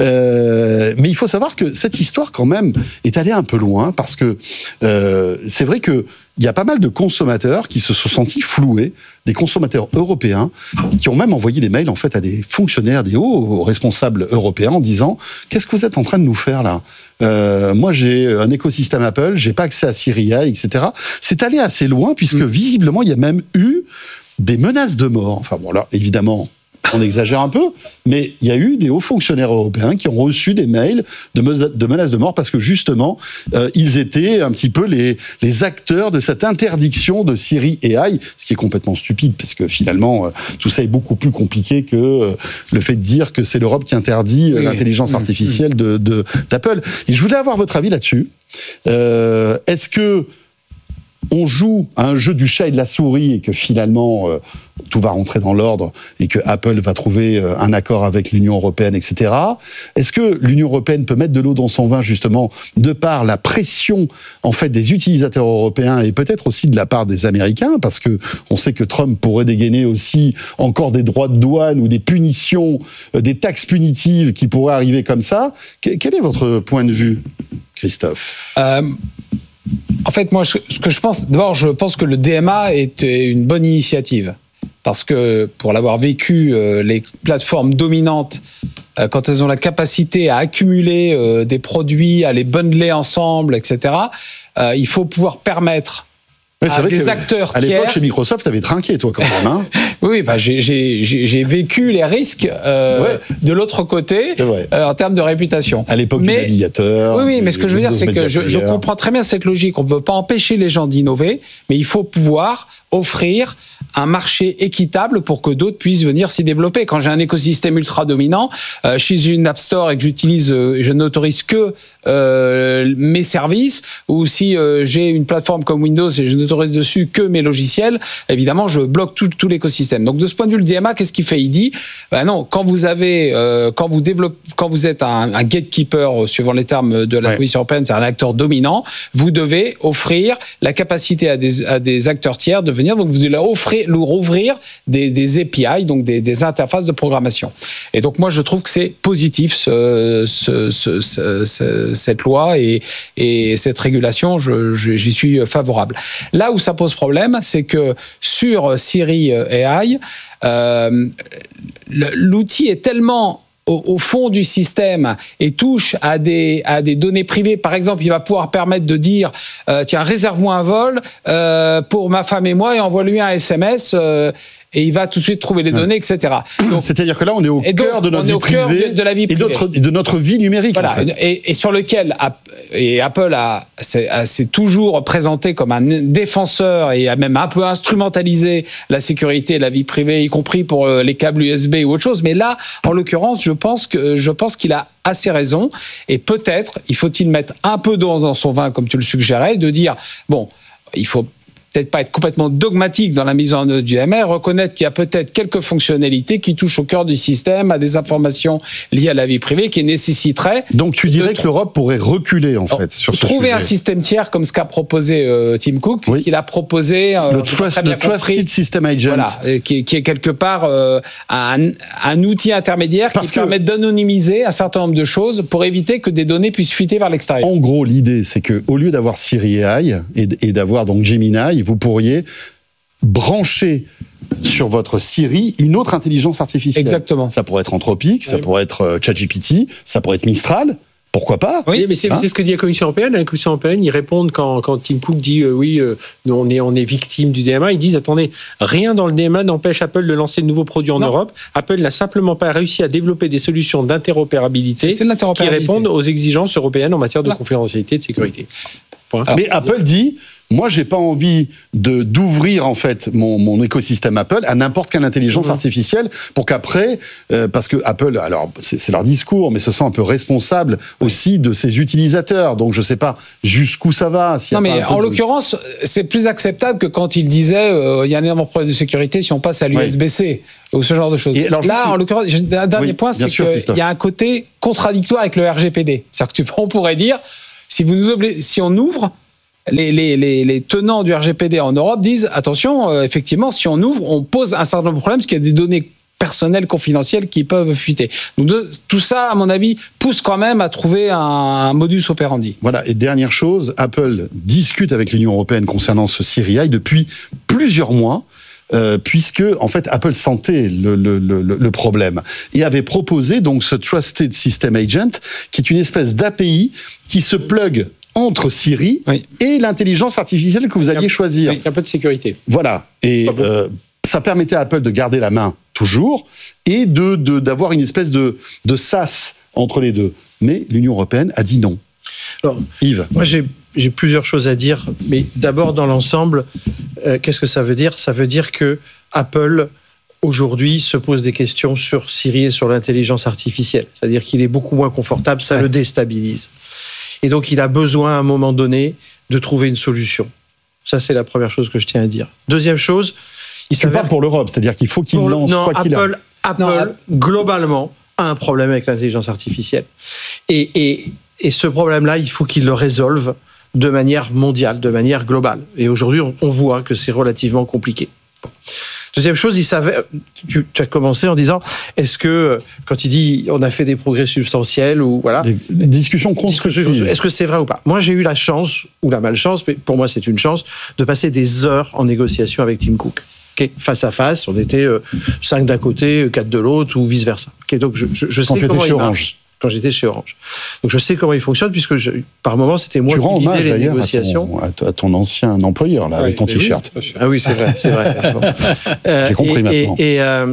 Euh, mais il faut savoir que cette histoire, quand même, est allée un peu loin, parce que euh, c'est vrai que il y a pas mal de consommateurs qui se sont sentis floués, des consommateurs européens, qui ont même envoyé des mails en fait à des fonctionnaires, des hauts responsables européens en disant « Qu'est-ce que vous êtes en train de nous faire là ? euh, Moi j'ai un écosystème Apple, j'ai pas accès à Siri A I, et cetera » C'est allé assez loin puisque mmh. visiblement il y a même eu des menaces de mort. Enfin bon là, évidemment... On exagère un peu, mais il y a eu des hauts fonctionnaires européens qui ont reçu des mails de, me- de menaces de mort parce que justement, euh, ils étaient un petit peu les, les acteurs de cette interdiction de Siri et A I, ce qui est complètement stupide parce que finalement, euh, tout ça est beaucoup plus compliqué que euh, le fait de dire que c'est l'Europe qui interdit euh, oui, l'intelligence oui, artificielle oui. De, de, d'Apple. Et je voulais avoir votre avis là-dessus. Euh, est-ce que on joue à un jeu du chat et de la souris et que finalement euh, tout va rentrer dans l'ordre et que Apple va trouver euh, un accord avec l'Union européenne, et cetera. Est-ce que l'Union européenne peut mettre de l'eau dans son vin justement de par la pression en fait des utilisateurs européens et peut-être aussi de la part des Américains, parce que on sait que Trump pourrait dégainer aussi encore des droits de douane ou des punitions, euh, des taxes punitives qui pourraient arriver comme ça. Qu- quel est votre point de vue, Christophe ? euh... En fait, moi, ce que je pense, d'abord, je pense que le D M A est une bonne initiative. Parce que, pour l'avoir vécu, les plateformes dominantes, quand elles ont la capacité à accumuler des produits, à les bundler ensemble, et cetera, il faut pouvoir permettre Ouais, c'est à vrai des que acteurs à tiers. l'époque, chez Microsoft, t'avais trinqué, toi, quand même. Hein. oui, bah, j'ai, j'ai, j'ai vécu les risques euh, ouais. de l'autre côté euh, en termes de réputation. À l'époque mais, du navigateur. Oui, oui, du, mais ce que je veux dire, c'est que je, je comprends très bien cette logique. On ne peut pas empêcher les gens d'innover, mais il faut pouvoir offrir un marché équitable pour que d'autres puissent venir s'y développer. Quand j'ai un écosystème ultra dominant, euh, chez une App Store et que j'utilise, euh, je n'autorise que euh, mes services, ou si euh, j'ai une plateforme comme Windows et je n'autorise dessus que mes logiciels, évidemment, je bloque tout, tout l'écosystème. Donc, de ce point de vue, le D M A, qu'est-ce qu'il fait ? Il dit, ben non, quand vous avez, euh, quand vous développez, quand vous êtes un, un gatekeeper, suivant les termes de la ouais. Commission européenne, c'est un acteur dominant, vous devez offrir la capacité à des, à des acteurs tiers de venir, donc vous devez leur offrir, leur ouvrir des, des A P I, donc des, des interfaces de programmation. Et donc, moi, je trouve que c'est positif, ce, ce, ce, ce, ce, cette loi et, et cette régulation, je, je, j'y suis favorable. Là où ça pose problème, c'est que sur Siri et A I, euh, l'outil est tellement au, au fond du système et touche à des, à des données privées. Par exemple, il va pouvoir permettre de dire euh, tiens, réserve-moi un vol euh, pour ma femme et moi et envoie-lui un S M S euh, et il va tout de suite trouver les données, et cetera. Donc, c'est-à-dire que là, on est au cœur de notre vie privée de, de la vie privée. Et, notre, et de notre vie numérique. Voilà, en fait. et, et sur lequel et Apple a, a, s'est toujours présenté comme un défenseur et a même un peu instrumentalisé la sécurité et la vie privée, y compris pour les câbles U S B ou autre chose. Mais là, en l'occurrence, je pense que je pense qu'il a assez raison. Et peut-être, il faut-il mettre un peu d'eau dans son vin, comme tu le suggérais, de dire bon, il faut peut-être pas être complètement dogmatique dans la mise en œuvre du D M A, reconnaître qu'il y a peut-être quelques fonctionnalités qui touchent au cœur du système, à des informations liées à la vie privée, qui nécessiteraient... Donc tu dirais que l'Europe pourrait reculer, en fait, sur ce Trouver sujet. un système tiers, comme ce qu'a proposé euh, Tim Cook, oui. qu'il a proposé... Euh, le trust, le Trusted System Agent. Voilà, qui, qui est quelque part euh, un, un outil intermédiaire Parce qui que, permet d'anonymiser un certain nombre de choses pour éviter que des données puissent fuiter vers l'extérieur. En gros, l'idée, c'est qu'au lieu d'avoir Siri A I et, et d'avoir donc Gemini, vous pourriez brancher sur votre Siri une autre intelligence artificielle. Exactement. Ça pourrait être Anthropic, ça oui. pourrait être euh, ChatGPT, ça pourrait être Mistral. Pourquoi pas? Oui, mais c'est, hein? c'est ce que dit la Commission européenne. La Commission européenne, ils répondent quand, quand Tim Cook dit euh, oui, euh, nous, on est, on est victime du D M A. Ils disent attendez, rien dans le D M A n'empêche Apple de lancer de nouveaux produits en non. Europe. Apple n'a simplement pas réussi à développer des solutions d'interopérabilité, c'est l'interopérabilité qui répondent aux exigences européennes en matière de voilà. confidentialité et de sécurité. Alors, mais Apple dit, moi, j'ai pas envie de d'ouvrir en fait mon, mon écosystème Apple à n'importe quelle intelligence mmh. artificielle pour qu'après, euh, parce que Apple, alors c'est, c'est leur discours, mais se sent un peu responsable oui. aussi de ses utilisateurs. Donc je sais pas jusqu'où ça va. Non, mais en de... l'occurrence, c'est plus acceptable que quand il disait, euh, il y a un énorme problème de sécurité si on passe à l'U S B C oui. ou ce genre de choses. Alors, Là, suis... en l'occurrence, un dernier oui, point, c'est qu'il y a un côté contradictoire avec le R G P D. C'est-à-dire que on pourrait dire. Si, vous nous obli- si on ouvre, les, les, les, les tenants du R G P D en Europe disent attention, euh, effectivement, si on ouvre, on pose un certain nombre de problèmes parce qu'il y a des données personnelles confidentielles qui peuvent fuiter. Donc de, tout ça, à mon avis, pousse quand même à trouver un, un modus operandi. Voilà, et dernière chose, Apple discute avec l'Union européenne concernant ce Siri A I depuis plusieurs mois. Euh, puisque en fait Apple sentait le, le, le, le problème et avait proposé donc ce Trusted System Agent, qui est une espèce d'A P I qui se plug entre Siri oui. et l'intelligence artificielle que vous alliez un, choisir. Avec un peu de sécurité. Voilà, et euh, ça permettait à Apple de garder la main toujours et de, de d'avoir une espèce de, de sas entre les deux. Mais l'Union européenne a dit non. Alors, Yves. Moi, j'ai, j'ai plusieurs choses à dire, mais d'abord, dans l'ensemble, euh, qu'est-ce que ça veut dire? Ça veut dire que Apple, aujourd'hui, se pose des questions sur Siri et sur l'intelligence artificielle. C'est-à-dire qu'il est beaucoup moins confortable, ça ouais. le déstabilise. Et donc, il a besoin, à un moment donné, de trouver une solution. Ça, c'est la première chose que je tiens à dire. Deuxième chose... Il c'est pas pour l'Europe, c'est-à-dire qu'il faut qu'il pour, lance non, quoi qu'il Apple, a. Apple, non, globalement, a un problème avec l'intelligence artificielle. Et, et, et ce problème-là, il faut qu'il le résolve de manière mondiale, de manière globale. Et aujourd'hui, on, on voit que c'est relativement compliqué. Deuxième chose, il savait, tu, tu as commencé en disant, est-ce que, quand il dit on a fait des progrès substantiels, ou voilà. Des, des discussions constructives. Est-ce que c'est vrai ou pas? Moi, j'ai eu la chance, ou la malchance, mais pour moi, c'est une chance, de passer des heures en négociation avec Tim Cook. Okay, face à face, on était euh, cinq d'un côté, quatre de l'autre, ou vice-versa. Okay, donc je, je, je sais comment il marche. Quand j'étais chez Orange. Donc je sais comment il fonctionne, puisque je, par moment, c'était moi tu qui guidais les négociations. À ton, à ton ancien employeur, là, ouais, avec ton t-shirt. Oui. Ah oui, c'est vrai, c'est vrai. euh, J'ai compris et, maintenant. Et, et, euh,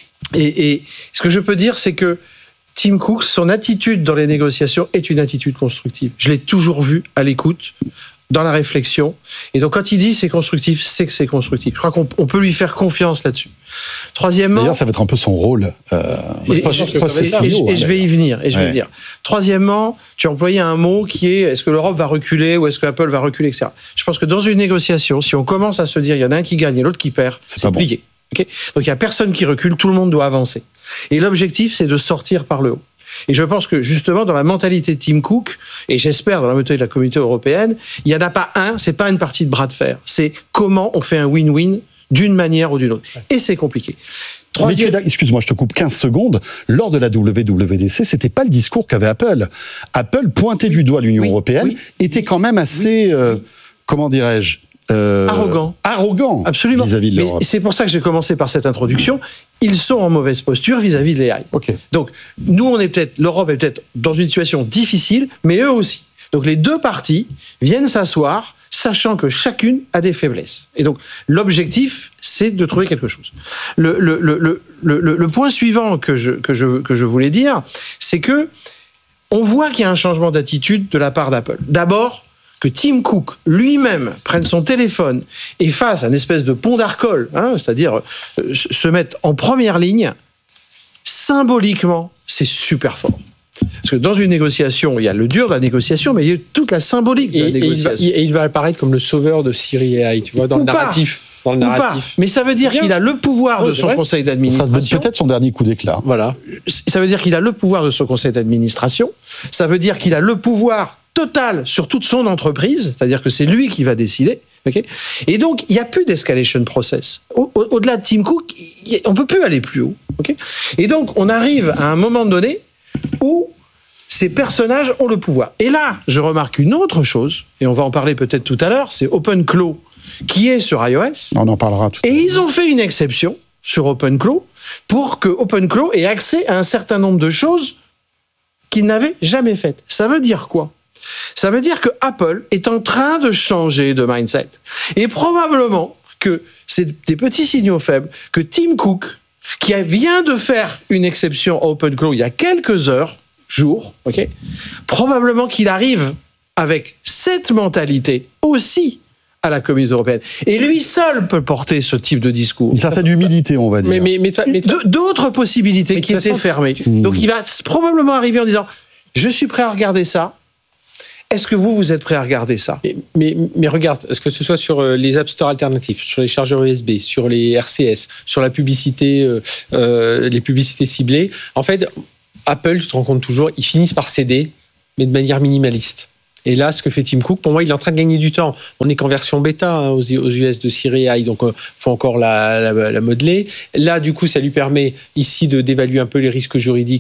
et, et ce que je peux dire, c'est que Tim Cook, son attitude dans les négociations est une attitude constructive. Je l'ai toujours vu à l'écoute, dans la réflexion. Et donc, quand il dit c'est constructif, c'est que c'est constructif. Je crois qu'on on peut lui faire confiance là-dessus. Troisièmement... D'ailleurs, ça va être un peu son rôle. Euh, et, pas, et, pas et, et, et, et je vais y venir. Et je ouais. vais y venir. Troisièmement, tu as employé un mot qui est est-ce que l'Europe va reculer ou est-ce que Apple va reculer, et cetera. Je pense que dans une négociation, si on commence à se dire il y en a un qui gagne et l'autre qui perd, c'est, c'est plié. Bon. Okay, donc, il n'y a personne qui recule, tout le monde doit avancer. Et l'objectif, c'est de sortir par le haut. Et je pense que justement dans la mentalité de Tim Cook, et j'espère dans la mentalité de la communauté européenne, il n'y en a pas un, c'est pas une partie de bras de fer, c'est comment on fait un win-win d'une manière ou d'une autre. Et c'est compliqué. Troisième... Mais tu es, excuse-moi, je te coupe quinze secondes. Lors de la W W D C, c'était pas le discours qu'avait Apple. Apple pointait du doigt l'Union oui, européenne, oui, était quand même assez, oui, euh, comment dirais-je, Euh, arrogant. Arrogant. Absolument. Vis-à-vis de l'Europe. Mais c'est pour ça que j'ai commencé par cette introduction. Ils sont en mauvaise posture vis-à-vis de l'A I. Okay. Donc, nous, on est peut-être, l'Europe est peut-être dans une situation difficile, mais eux aussi. Donc, les deux parties viennent s'asseoir, sachant que chacune a des faiblesses. Et donc, l'objectif, c'est de trouver quelque chose. Le, le, le, le, le, le point suivant que je, que, je, que je voulais dire, c'est que on voit qu'il y a un changement d'attitude de la part d'Apple. D'abord, que Tim Cook lui-même prenne son téléphone et fasse un espèce de pont d'Arcole, hein, c'est-à-dire euh, se mettre en première ligne, symboliquement, c'est super fort. Parce que dans une négociation, il y a le dur de la négociation, mais il y a toute la symbolique de la et, négociation. Et il, va, et il va apparaître comme le sauveur de Syrie A I, tu vois, dans Ou le pas. narratif. Dans le Ou pas. narratif. Mais ça veut dire Bien. qu'il a le pouvoir Oh, de c'est son vrai. conseil Ça sera d'administration. peut-être son dernier coup d'éclat. Voilà. Ça veut dire qu'il a le pouvoir de son conseil d'administration. Ça veut dire qu'il a le pouvoir total sur toute son entreprise. C'est-à-dire que c'est lui qui va décider. Okay, et donc, il n'y a plus d'escalation process. Au- au- Au-delà de Tim Cook, y- on ne peut plus aller plus haut. Okay, et donc, on arrive à un moment donné où ces personnages ont le pouvoir. Et là, je remarque une autre chose, et on va en parler peut-être tout à l'heure, c'est OpenClaw, qui est sur iOS. On en parlera tout à Et l'heure. ils ont fait une exception sur OpenClaw pour que OpenClaw ait accès à un certain nombre de choses qu'ils n'avaient jamais faites. Ça veut dire quoi ? Ça veut dire que Apple est en train de changer de mindset. Et probablement que c'est des petits signaux faibles que Tim Cook, qui a- vient de faire une exception à OpenClaw il y a quelques heures, jours, ok, probablement qu'il arrive avec cette mentalité aussi à la Commission européenne. Et lui seul peut porter ce type de discours. Une certaine humilité, on va dire. Mais, mais, mais, mais- De- D'autres possibilités Mais de qui toute étaient façon, fermées. Donc il va s- probablement arriver en disant « Je suis prêt à regarder ça. Est-ce que vous, vous êtes prêt à regarder ça ?» Mais, mais, mais regarde, est-ce que ce soit sur euh, les App Store alternatifs, sur les chargeurs U S B, sur les R C S, sur la publicité, euh, euh, les publicités ciblées, en fait, Apple, tu te rends compte toujours, ils finissent par céder, mais de manière minimaliste. Et là, ce que fait Tim Cook, pour moi, il est en train de gagner du temps. On n'est qu'en version bêta hein, aux, aux U S de Siri A I, donc il faut encore la, la, la modeler. Là, du coup, ça lui permet ici de d'évaluer un peu les risques juridiques